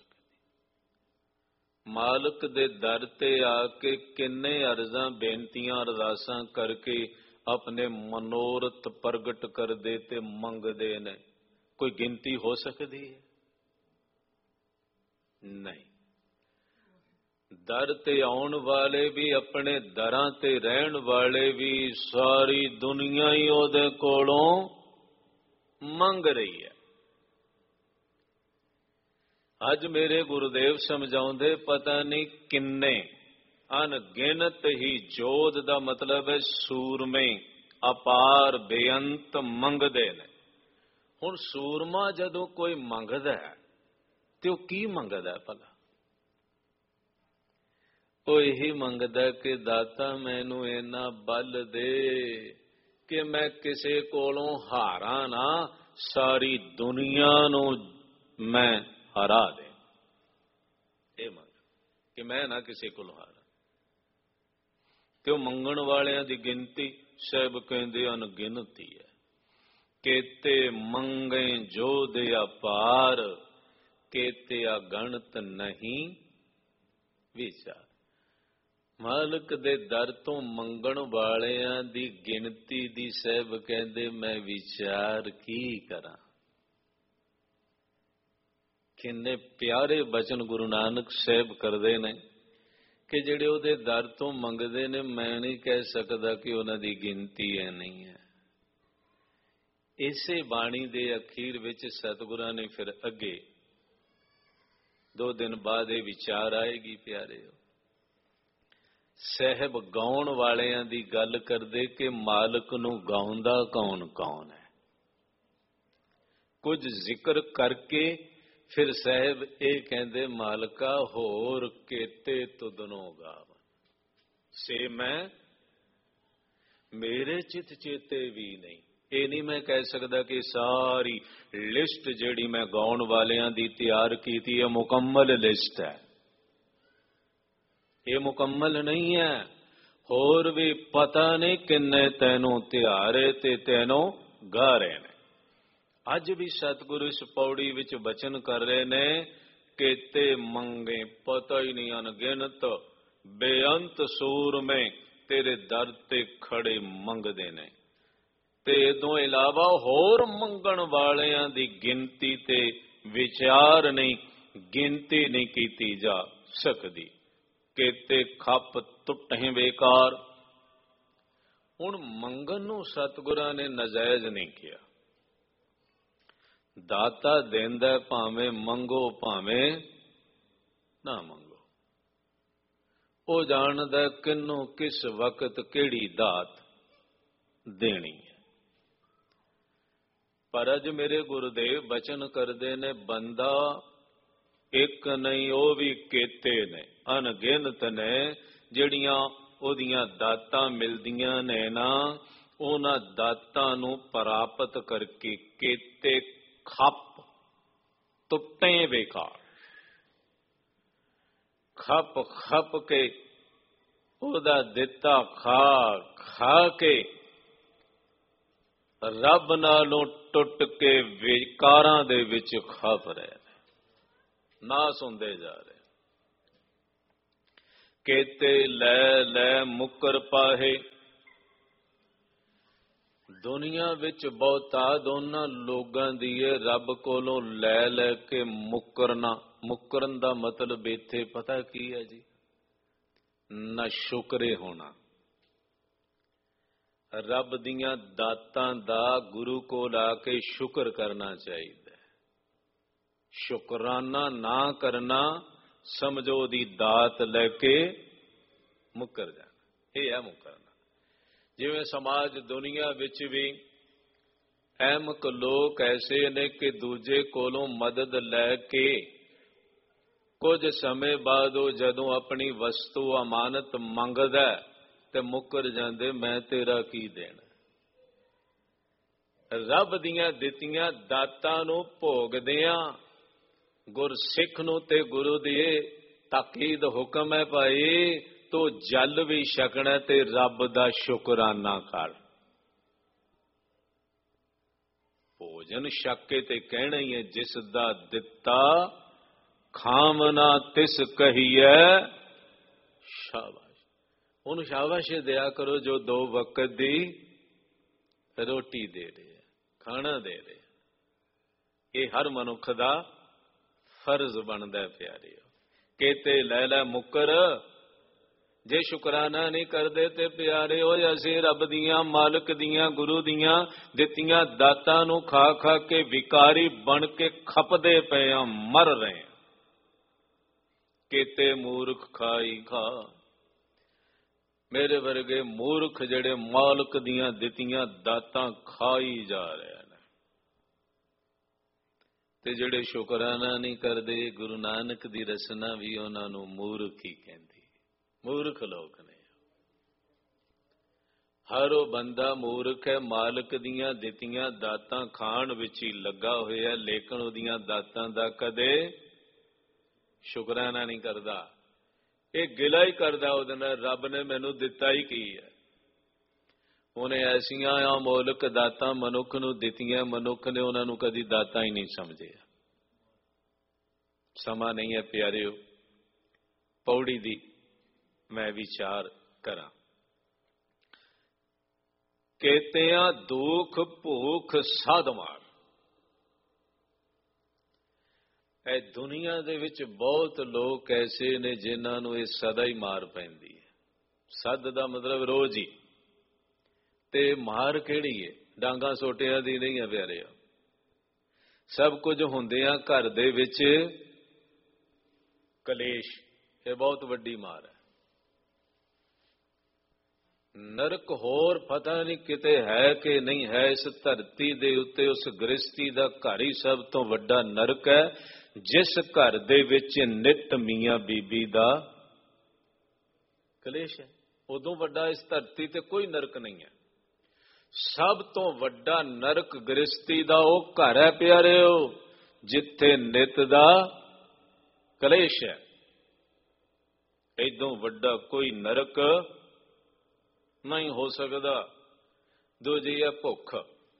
ਮਾਲਕ ਦੇ ਦਰ ਤੇ ਆ ਕੇ ਕਿੰਨੇ ਅਰਜ਼ਾਂ, ਬੇਨਤੀਆਂ, ਅਰਦਾਸਾਂ ਕਰਕੇ ਆਪਣੇ ਮਨੋਰਥ ਪ੍ਰਗਟ ਕਰਦੇ ਤੇ ਮੰਗਦੇ ਨੇ। ਕੋਈ ਗਿਣਤੀ ਹੋ ਸਕਦੀ ਹੈ? ਨਹੀਂ। ਦਰ ਤੇ ਆਉਣ ਵਾਲੇ ਵੀ, ਆਪਣੇ ਦਰਾਂ ਤੇ ਰਹਿਣ ਵਾਲੇ ਵੀ, ਸਾਰੀ ਦੁਨੀਆ ਹੀ ਉਹਦੇ ਕੋਲੋਂ ਮੰਗ ਰਹੀ ਹੈ। ਅੱਜ ਮੇਰੇ ਗੁਰੂਦੇਵ ਸਮਝਾਉਂਦੇ, ਪਤਾ ਨਹੀਂ ਕਿੰਨੇ ਅਣਗਿਣਤ ਹੀ, ਜੋਧ ਦਾ ਮਤਲਬ ਹੈ ਸੂਰਮੇ, ਅਪਾਰ, ਬੇਅੰਤ ਮੰਗਦੇ ਨੇ। ਹੁਣ ਸੂਰਮਾ ਜਦੋਂ ਕੋਈ ਮੰਗਦਾ ਹੈ ਤੇ ਉਹ ਕੀ ਮੰਗਦਾ ਭਲਾ? ਉਹ ਇਹੀ ਮੰਗਦਾ ਕਿ ਦਾਤਾ ਮੈਨੂੰ ਇੰਨਾ ਬਲ ਦੇ ਕਿ ਮੈਂ ਕਿਸੇ ਕੋਲੋਂ ਹਾਰਾਂ ਨਾ, ਸਾਰੀ ਦੁਨੀਆ ਨੂੰ ਮੈਂ ਹਰਾ ਦੇ। ਇਹ ਮੰਗ ਕਿ ਮੈਂ ਨਾ ਕਿਸੇ ਕੋਲੋਂ ਹਾਰਾਂ। ਤੇ ਉਹ ਮੰਗਣ ਵਾਲਿਆਂ ਦੀ ਗਿਣਤੀ ਸਾਹਿਬ ਕਹਿੰਦੇ ਅਣਗਿਣਤ ਹੀ ਹੈ। ਕੀਤੇ ਮੰਗੇ ਜੋ ਦੇ ਅਪਾਰ, ਕੀਤੇ ਅਗਣਤ ਨਹੀਂ ਵਿਚਾਰ। ਮਾਲਕ ਦੇ ਦਰ ਤੋਂ ਮੰਗਣ ਵਾਲਿਆਂ ਦੀ ਗਿਣਤੀ ਦੀ ਸਾਹਿਬ ਕਹਿੰਦੇ ਮੈਂ ਵਿਚਾਰ ਕੀ ਕਰਾਂ। ਕਿੰਨੇ ਪਿਆਰੇ ਬਚਨ ਗੁਰੂ ਨਾਨਕ ਸਾਹਿਬ ਕਰਦੇ ਨੇ ਕਿ ਜਿਹੜੇ ਉਹਦੇ ਦਰ ਤੋਂ ਮੰਗਦੇ ਨੇ, ਮੈਂ ਨਹੀਂ ਕਹਿ ਸਕਦਾ ਕਿ ਉਹਨਾਂ ਦੀ ਗਿਣਤੀ ਹੈ ਨਹੀਂ ਹੈ। ਇਸੇ ਬਾਣੀ ਦੇ ਅਖੀਰ ਵਿੱਚ ਸਤਿਗੁਰਾਂ ਨੇ ਫਿਰ ਅੱਗੇ 2 ਦਿਨ ਬਾਅਦ ਇਹ ਵਿਚਾਰ ਆਏਗੀ ਪਿਆਰਿਓ। ਸਾਹਿਬ ਗਾਉਣ ਵਾਲਿਆਂ ਦੀ ਗੱਲ ਕਰਦੇ ਕਿ ਮਾਲਕ ਨੂੰ ਗਾਉਂਦਾ ਕੌਣ ਕੌਣ ਹੈ। ਕੁਝ ਜ਼ਿਕਰ ਕਰਕੇ ਫਿਰ ਸਾਹਿਬ ਇਹ ਕਹਿੰਦੇ, ਮਾਲਕਾ ਹੋਰ ਕੀਤੇ ਤੁਧਨੋਂ ਗਾਵਨ। ਸੇ ਮੈਂ ਮੇਰੇ ਚਿਤ ਚੇਤੇ ਵੀ ਨਹੀਂ। ਇਹ ਨਹੀਂ ਮੈਂ ਕਹਿ ਸਕਦਾ ਕਿ ਸਾਰੀ ਲਿਸਟ ਜਿਹੜੀ ਮੈਂ ਗਾਉਣ ਵਾਲਿਆਂ ਦੀ ਤਿਆਰ ਕੀਤੀ ਹੈ ਮੁਕੰਮਲ ਲਿਸਟ ਹੈ। ये मुकम्मल नहीं है। होर भी पता नहीं किन्ने तैनों त्यारे ते तैनों गा रहे ने। अज भी सतगुरु इस पौड़ी विच बचन कर रहे ने कि ते मंगे पता ही नहीं अनगिनत बेअंत सूर में तेरे दर ते खड़े मंगदे ने। ते इदों इलावा होर मंगण वालियां दी गिनती ते विचार नहीं, गिनती नहीं कीती जा सकदी। केते खप टुटे बेकार। हुण मंगन नूं सतगुरां ने नाजायज नहीं किया। दाता देंदा भावें मंगो भावें ना मंगो। वो जानदा किन्नू किस वक्त केड़ी दात देनी है। पर अज मेरे गुरुदेव बचन करते ने बंदा एक नहीं वो भी केते ने अनगिनत ने जिहड़ियां ओदियां दातां मिलदियां ने ना उन्हां दातां नूं प्राप्त करके केते खप टुटे बेकार। खप खप के ओदा दिता खा खा के रब नालों टुट के विकारां दे विच खप रहे नास हुंदे जा रहे। केते लै लै मुकर पाहे। दुनिया विच बहुतात उन्हां लोगां दी है रब कोलों लै लै के मुकरना। मुकरन दा मतलब इत्थे पता की है जी? ना शुक्रे होना। रब दियां दातां दा गुरु कोल आके शुक्र करना चाहिए। शुकराना ना करना समझो दी दात लैके मुकर जाना। यह है मुकरना। जिवें समाज दुनिया विच भी अहमक लोग ऐसे ने कि दूजे कोलों मदद लैके कुछ समय बाद वो जदों अपनी वस्तु अमानत मंगदा ते मुकर जांदे मैं तेरा की देना। रब दियां दित्तियां दातां नूं भोगदियां गुरसिख नूं ते गुरु दी ताकीद हुक्म है भाई तो जल भी छकना ते रब दा शुकराना कर। भोजन छक के ते कहना ही है जिस दा दिता खावना तिस कहिए शाबाश। उन शाबाशी दिया करो जो दो वक्त दी रोटी दे रहे है, खाना दे रहे। ये हर मनुख दा फर्ज बनता है प्यारे। केते लै लै मुकर जे शुकराना नहीं करते ते प्यारे हो असीं रब दियां मालिक दियां गुरु दियां दित्तियां दातां नूं खा खा के विकारी बन के खपदे पे मर रहे। केते मूर्ख खाई खा। मेरे वर्गे मूर्ख जड़े मालिक दियां दित्तियां दातां खाई जा रहे हैं ते जड़े शुकराना नहीं करते गुरु नानक दी रसना भी उन्हां नूं मूर्ख ही कहंदी। मूर्ख लोग ने। हर वो बंदा मूर्ख है मालिक दियां दित्तियां दातां खाण विच ही लगा होया लेकिन उहदियां दातां दा कदे शुकराना नहीं करदा। एक गिला ही करदा उहदे नाल रब ने मैनू दिता ही की है। उन्हें ऐसियां अमोलक दातां मनुख नूं दित्तियां मनुख ने उन्हां नूं कदी दातां ही नहीं समझिया। समा नहीं है प्यारिओ पौड़ी दी मैं विचार करा। केतियां दुख भूख साधमार। ए दुनिया दे विच बहुत लोग ऐसे ने जिन्हां नूं इह सदा ही मार पैंदी है। सद दा मतलब रोज ही। ते मार किहड़ी है? डांगा सोटियां दी नहीं है प्यारे। सब कुछ हुंदियां घर दे विच कलेश। ये बहुत वड्डी मार है। नरक होर पता नहीं किते है कि नहीं है। इस धरती दे उत्ते उस गृहस्थी दा घर ही सब तो वड्डा नरक है जिस घर दे विच नित मियां बीबी दा कलेश है। उदों वड्डा इस धरती ते कोई नरक नहीं है। सब तो वड्डा नरक गृहस्थी दा ओ घर है प्यारे जिथे नित दा कलेश है। ਇਦੋਂ ਵੱਡਾ ਕੋਈ ਨਰਕ ਨਹੀਂ ਹੋ ਸਕਦਾ। ਦੂਜੀ ਹੈ ਭੁੱਖ।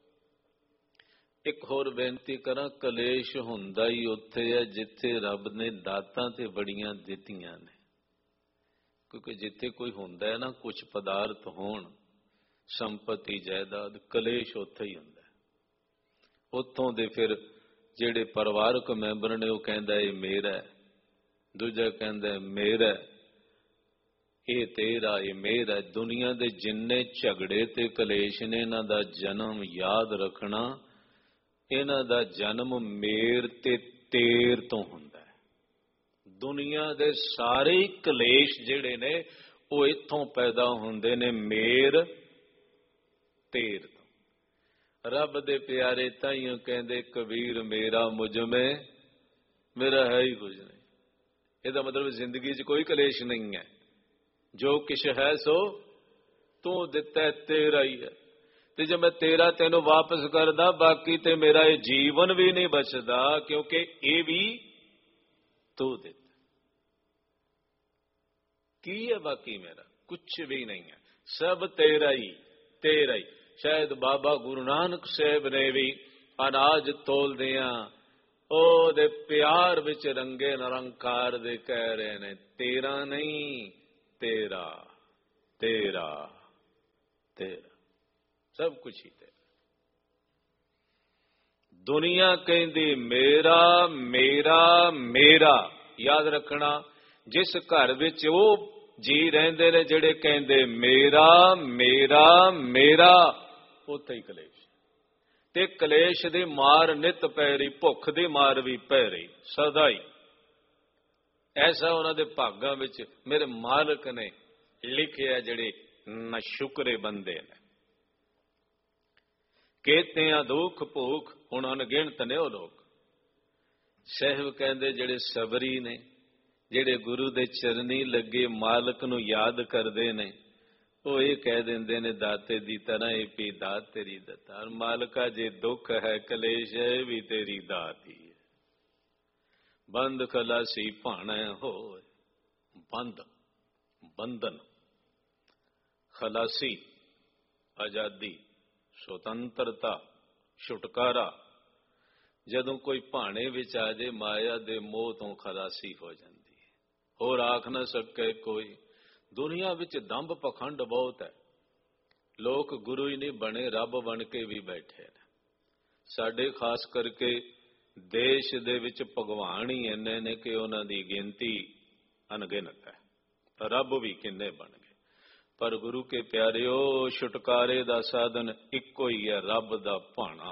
ਇੱਕ ਹੋਰ ਬੇਨਤੀ ਕਰਾਂ, ਕਲੇਸ਼ ਹੁੰਦਾ ਹੀ ਉੱਥੇ ਹੈ ਜਿੱਥੇ ਰੱਬ ਨੇ ਦਾਤਾਂ ਤੇ ਬੜੀਆਂ ਦਿੱਤੀਆਂ ਨੇ। ਕਿਉਂਕਿ ਜਿੱਥੇ ਕੋਈ ਹੁੰਦਾ ਹੈ ਨਾ, ਕੁਝ ਪਦਾਰਥ ਹੋਣ, ਸੰਪਤੀ ਜਾਇਦਾਦ, ਕਲੇਸ਼ ਉੱਥੇ ਹੀ ਹੁੰਦਾ। ਉੱਥੋਂ ਦੇ ਫਿਰ ਜਿਹੜੇ ਪਰਿਵਾਰਕ ਮੈਂਬਰ ਨੇ ਉਹ ਕਹਿੰਦਾ ਇਹ ਮੇਰਾ, ਦੂਜਾ ਕਹਿੰਦਾ ਮੇਰਾ, ਇਹ ਤੇਰਾ, ਇਹ ਮੇਰਾ। ਦੁਨੀਆ ਦੇ ਜਿੰਨੇ ਝਗੜੇ ਤੇ ਕਲੇਸ਼ ਨੇ, ਇਹਨਾਂ ਦਾ ਜਨਮ ਯਾਦ ਰੱਖਣਾ, ਇਹਨਾਂ ਦਾ ਜਨਮ ਮੇਰ ਤੇ ਤੇਰ ਤੋਂ ਹੁੰਦਾ ਹੈ। ਦੁਨੀਆ ਦੇ ਸਾਰੇ ਕਲੇਸ਼ ਜਿਹੜੇ ਨੇ ਉਹ ਇੱਥੋਂ ਪੈਦਾ ਹੁੰਦੇ ਨੇ, ਮੇਰ ਤੇਰ ਤੋਂ। ਰੱਬ ਦੇ ਪਿਆਰੇ ਤਾਈਓ ਕਹਿੰਦੇ ਕਬੀਰ ਮੇਰਾ ਮੁਝ ਮੇਂ, ਮੇਰਾ ਹੈ ਹੀ ਕੁਝ ਨਹੀਂ। ਇਹਦਾ ਮਤਲਬ ਜ਼ਿੰਦਗੀ 'ਚ ਕੋਈ ਕਲੇਸ਼ ਨਹੀਂ ਹੈ। ਜੋ ਕਿਛ ਹੈ ਸੋ ਤੂੰ ਦਿੱਤਾ, ਤੇਰਾ ਹੀ ਹੈ। ਤੇ ਜੇ ਮੈਂ ਤੇਰਾ ਤੈਨੂੰ ਵਾਪਸ ਕਰਦਾ, ਬਾਕੀ ਤੇ ਮੇਰਾ ਇਹ ਜੀਵਨ ਵੀ ਨਹੀਂ ਬਚਦਾ, ਕਿਉਂਕਿ ਇਹ ਵੀ ਤੂੰ ਦਿੱਤਾ। ਕੀ ਹੈ ਬਾਕੀ ਮੇਰਾ? ਕੁਛ ਵੀ ਨਹੀਂ ਹੈ, ਸਭ ਤੇਰਾ ਹੀ, ਤੇਰਾ ਹੀ। ਸ਼ਾਇਦ ਬਾਬਾ ਗੁਰੂ ਨਾਨਕ ਸਾਹਿਬ ਨੇ ਵੀ ਅਨਾਜ ਤੋਲਦਿਆਂ ਉਹਦੇ ਪਿਆਰ ਵਿੱਚ ਰੰਗੇ ਨਿਰੰਕਾਰ ਦੇ ਕਹਿ ਰਹੇ ਨੇ, ਤੇਰਾ ਨਹੀਂ, ਤੇਰਾ, ਤੇਰਾ, ਤੇਰਾ, ਸਭ ਕੁਝ ਹੀ ਤੇਰਾ। ਦੁਨੀਆ ਕਹਿੰਦੀ ਮੇਰਾ, ਮੇਰਾ, ਮੇਰਾ। ਯਾਦ ਰੱਖਣਾ, ਜਿਸ ਘਰ ਵਿੱਚ ਉਹ ਜੀ ਰਹਿੰਦੇ ਨੇ ਜਿਹੜੇ ਕਹਿੰਦੇ ਮੇਰਾ, ਮੇਰਾ, ਮੇਰਾ, ਉੱਥੇ ਹੀ ਕਲੇਸ਼। ਤੇ ਕਲੇਸ਼ ਦੀ ਮਾਰ ਨਿਤ ਪੈ ਰਹੀ, ਭੁੱਖ ਦੀ ਮਾਰ ਵੀ ਪੈ ਰਹੀ ਸਦਾ ਹੀ। ਐਸਾ ਉਹਨਾਂ ਦੇ ਭਾਗਾਂ ਵਿੱਚ ਮੇਰੇ ਮਾਲਕ ਨੇ ਲਿਖਿਆ, ਜਿਹੜੇ ਨਸ਼ੁਕਰੇ ਬੰਦੇ ਨੇ। ਕੇਤਿਆਂ ਦੁੱਖ ਭੁੱਖ ਹੁਣ ਅਣਗਿਣਤ ਨੇ ਉਹ ਲੋਕ। ਸਾਹਿਬ ਕਹਿੰਦੇ ਜਿਹੜੇ ਸਬਰੀ ਨੇ, ਜਿਹੜੇ ਗੁਰੂ ਦੇ ਚਰਨੀ ਲੱਗੇ ਮਾਲਕ ਨੂੰ ਯਾਦ ਕਰਦੇ ਨੇ, ਉਹ ਇਹ ਕਹਿ ਦਿੰਦੇ ਨੇ ਦਾਤੇ ਦੀ ਤਰ੍ਹਾਂ ਇਹ ਵੀ ਦਾਤ ਤੇਰੀ ਦਤਾ। ਮਾਲਕਾ ਜੇ ਦੁੱਖ ਹੈ ਕਲੇਸ਼ ਹੈ, ਵੀ ਤੇਰੀ ਦਾਤ ਹੀ ਹੈ। ਬੰਦ ਖਲਾਸੀ ਭਾਣਾ ਹੋਏ, ਬੰਦ, ਬੰਧਨ, ਖਲਾਸੀ, ਆਜ਼ਾਦੀ, ਸੁਤੰਤਰਤਾ, ਛੁਟਕਾਰਾ। ਜਦੋਂ ਕੋਈ ਭਾਣੇ ਵਿੱਚ ਆ ਜੇ, ਮਾਇਆ ਦੇ ਮੋਹ ਤੋਂ ਖਲਾਸੀ ਹੋ ਜਾਂਦੀ ਹੈ। ਹੋਰ ਆਖ ਨਾ ਸਕੇ ਕੋਈ। ਦੁਨੀਆ ਵਿੱਚ ਦੰਭ ਪਖੰਡ ਬਹੁਤ ਹੈ। ਲੋਕ ਗੁਰੂ ਹੀ ਨਹੀਂ ਬਣੇ, ਰੱਬ ਬਣ ਕੇ ਵੀ ਬੈਠੇ ਨੇ। ਸਾਡੇ ਖਾਸ ਕਰਕੇ ਦੇਸ਼ ਦੇ ਵਿੱਚ ਭਗਵਾਨ ਹੀ ਇੰਨੇ ਨੇ ਕਿ ਉਹਨਾਂ ਦੀ ਗਿਣਤੀ ਅਣਗਿਣਤ ਹੈ। ਰੱਬ ਵੀ ਕਿੰਨੇ ਬਣ ਗਏ। ਪਰ ਗੁਰੂ ਕੇ ਪਿਆਰਿਓ, ਛੁਟਕਾਰੇ ਦਾ ਸਾਧਨ ਇੱਕੋ ਹੀ ਹੈ, ਰੱਬ ਦਾ ਭਾਣਾ।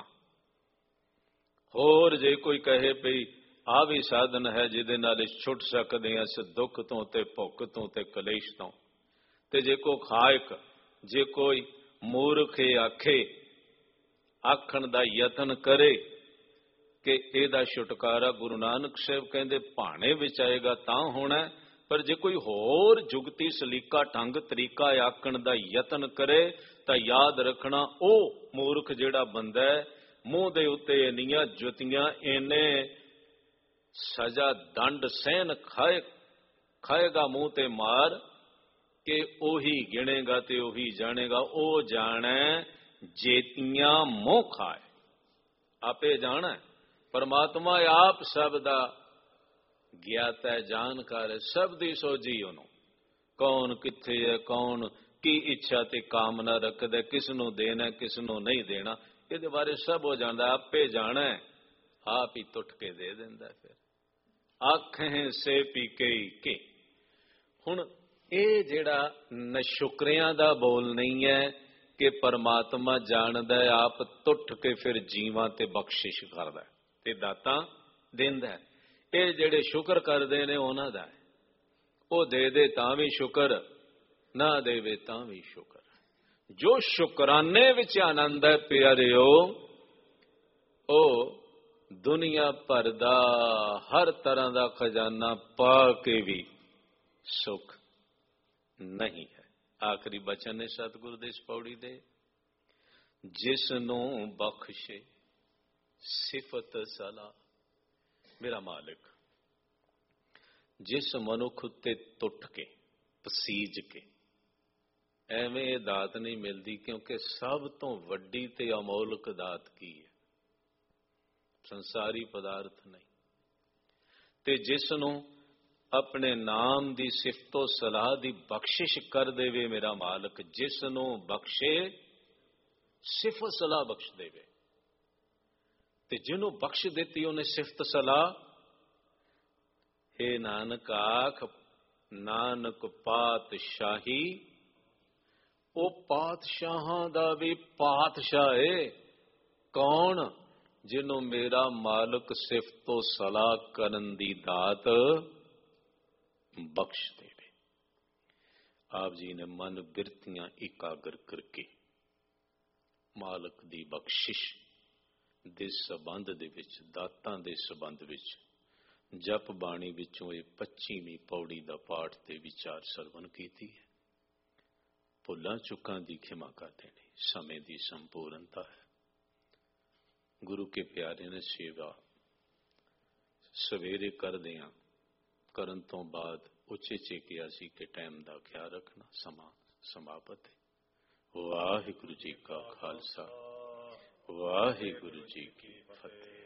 ਹੋਰ ਜੇ ਕੋਈ ਕਹੇ ਪਈ ਆ ਵੀ ਸਾਧਨ ਹੈ ਜਿਹਦੇ ਨਾਲ ਛੁੱਟ ਸਕਦੇ ਹਾਂ ਇਸ ਦੁੱਖ ਤੋਂ ਤੇ ਭੁੱਖ ਤੋਂ ਤੇ ਕਲੇਸ਼ ਤੋਂ, ਤੇ ਜੇ ਕੋ ਖਾਇਕ, ਜੇ ਕੋਈ ਮੂਰਖ ਆਖੇ, ਆਖਣ ਦਾ ਯਤਨ ਕਰੇ ਕਿ ਇਹਦਾ ਛੁਟਕਾਰਾ ਗੁਰੂ ਨਾਨਕ ਸਾਹਿਬ ਕਹਿੰਦੇ ਭਾਣੇ ਵਿੱਚ ਆਏਗਾ ਤਾਂ ਹੋਣਾ। ਪਰ ਜੇ ਕੋਈ ਹੋਰ ਜੁਗਤੀ ਸਲੀਕਾ ਢੰਗ ਤਰੀਕਾ ਆਖਣ ਦਾ ਯਤਨ ਕਰੇ ਤਾਂ ਯਾਦ ਰੱਖਣਾ ਉਹ ਮੂਰਖ ਜਿਹੜਾ ਬੰਦਾ ਮੂੰਹ ਦੇ ਉੱਤੇ ਇੰਨੀਆਂ ਜੁੱਤੀਆਂ, ਇਹਨੇ ਸਜ਼ਾ ਦੰਡ ਸਹਿਨ ਖਾਏਗਾ ਮੂੰਹ ਤੇ ਮਾਰ ਕਿ ਉਹੀ ਗਿਣੇਗਾ ਤੇ ਉਹੀ ਜਾਣੇਗਾ। ਉਹ ਜਾਣੈ ਜੇਤੀਆਂ ਮੋਹ ਖਾਏ। ਆਪੇ ਜਾਣੈ ਪਰਮਾਤਮਾ ਆਪ ਸਭ ਦਾ ਗਿਆਤਾ ਹੈ, ਜਾਣਕਾਰ ਹੈ, ਸਭ ਦੀ ਸੋਝੀ ਉਹਨੂੰ। ਕੌਣ ਕਿੱਥੇ ਹੈ, ਕੌਣ ਕੀ ਇੱਛਾ ਤੇ ਕਾਮਨਾ ਰੱਖਦਾ, ਕਿਸ ਨੂੰ ਦੇਣਾ ਕਿਸ ਨੂੰ ਨਹੀਂ ਦੇਣਾ, ਇਹਦੇ ਬਾਰੇ ਸਭ ਉਹ ਜਾਣਦਾ। ਆਪੇ ਜਾਣੈ, ਆਪ ਹੀ ਟੁੱਟ ਕੇ ਦੇ ਦਿੰਦਾ। ਫਿਰ ਆਖੇ ਸੇ ਪੀ ਕੇ। ਹੁਣ ਇਹ ਜਿਹੜਾ ਨਸ਼ੁਕਰਿਆਂ ਦਾ ਬੋਲ ਨਹੀਂ ਹੈ ਕਿ ਪਰਮਾਤਮਾ ਜਾਣਦਾ ਹੈ, ਆਪ ਟੁੱਟ ਕੇ ਫਿਰ ਜੀਵਾਂ ਤੇ ਬਖਸ਼ਿਸ਼ ਕਰਦਾ ਤੇ ਦਾਤਾਂ ਦਿੰਦਾ। ਇਹ ਜਿਹੜੇ ਸ਼ੁਕਰ ਕਰਦੇ ਨੇ ਉਹਨਾਂ ਦਾ, ਉਹ ਦੇ ਦੇ ਤਾਂ ਵੀ ਸ਼ੁਕਰ, ਨਾ ਦੇਵੇ ਤਾਂ ਵੀ ਸ਼ੁਕਰ। ਜੋ ਸ਼ੁਕਰਾਨੇ ਵਿੱਚ ਆਨੰਦ ਹੈ ਪਿਆਰਿਓ, ਉਹ ਦੁਨੀਆ ਭਰ ਦਾ ਹਰ ਤਰ੍ਹਾਂ ਦਾ ਖਜ਼ਾਨਾ ਪਾ ਕੇ ਵੀ ਸੁਖ ਨਹੀਂ ਹੈ। ਆਖਰੀ ਬਚਨ ਨੇ ਸਤਿਗੁਰੂ ਦੇ ਇਸ ਪੌੜੀ ਦੇ, ਜਿਸ ਨੂੰ ਬਖਸ਼ੇ ਸਿਫਤ ਸਲਾਹ। ਮੇਰਾ ਮਾਲਿਕ ਜਿਸ ਮਨੁੱਖ ਉੱਤੇ ਟੁੱਟ ਕੇ ਪਸੀਜ ਕੇ। ਐਵੇਂ ਇਹ ਦਾਤ ਨਹੀਂ ਮਿਲਦੀ, ਕਿਉਂਕਿ ਸਭ ਤੋਂ ਵੱਡੀ ਤੇ ਅਮੋਲਕ ਦਾਤ ਕੀ ਹੈ? ਸੰਸਾਰੀ ਪਦਾਰਥ ਨਹੀਂ। ਤੇ ਜਿਸ ਨੂੰ ਆਪਣੇ ਨਾਮ ਦੀ ਸਿਫਤੋ ਸਲਾਹ ਦੀ ਬਖਸ਼ਿਸ਼ ਕਰ ਦੇਵੇ ਮੇਰਾ ਮਾਲਕ, ਜਿਸ ਨੂੰ ਬਖਸ਼ੇ ਸਿਫਤ ਸਲਾਹ ਬਖਸ਼ ਦੇਵੇ, ਤੇ ਜਿਹਨੂੰ ਬਖਸ਼ ਦਿੱਤੀ ਉਹਨੇ ਸਿਫਤ ਸਲਾਹ, हे ਨਾਨਕ ਆਖ ਨਾਨਕ ਪਾਤਸ਼ਾਹੀ, ਉਹ ਪਾਤਸ਼ਾਹਾਂ ਦਾ ਵੀ ਪਾਤਸ਼ਾਹ ਏ। ਕੌਣ? ਜਿਹਨੂੰ ਮੇਰਾ ਮਾਲਕ ਸਿਫਤੋ ਸਲਾਹ ਕਰਨ ਦੀ ਦਾਤ ਬਖਸ਼ ਦੇਵੇ। ਆਪ ਜੀ ਨੇ ਮਨ ਬਿਰਤੀਆਂ ਇਕਾਗਰ ਕਰਕੇ ਮਾਲਕ ਦੀ ਬਖਸ਼ਿਸ਼ ਦੇ ਸਬੰਧ ਦੇ ਵਿੱਚ, ਦਾਤਾਂ ਦੇ ਸਬੰਧ ਵਿੱਚ ਜਪ ਬਾਣੀ ਵਿੱਚੋਂ ਇਹ 25ਵੀਂ ਪੌੜੀ ਦਾ ਪਾਠ ਤੇ ਵਿਚਾਰ ਸਰਵਣ ਕੀਤੀ ਹੈ। ਭੁੱਲਾਂ ਚੁੱਕਾਂ ਦੀ ਖਿਮਾ ਕਰਦੇ ਨੇ, ਸਮੇਂ ਦੀ ਸੰਪੂਰਨਤਾ ਹੈ। ਗੁਰੂ ਕੇ ਪਿਆਰੇ ਨੇ ਸੇਵਾ ਸਵੇਰੇ ਕਰਦੇ ਹਾਂ, ਕਰਨ ਤੋਂ ਬਾਅਦ ਉਚੇਚੇ ਕਿਹਾ ਸੀ ਕਿ ਟਾਈਮ ਦਾ ਖਿਆਲ ਰੱਖਣਾ। ਸਮਾਂ ਸਮਾਪਤ ਹੈ। ਵਾਹਿਗੁਰੂ ਜੀ ਕਾ ਖਾਲਸਾ, ਵਾਹਿਗੁਰੂ ਜੀ ਕੀ ਫਤਿਹ।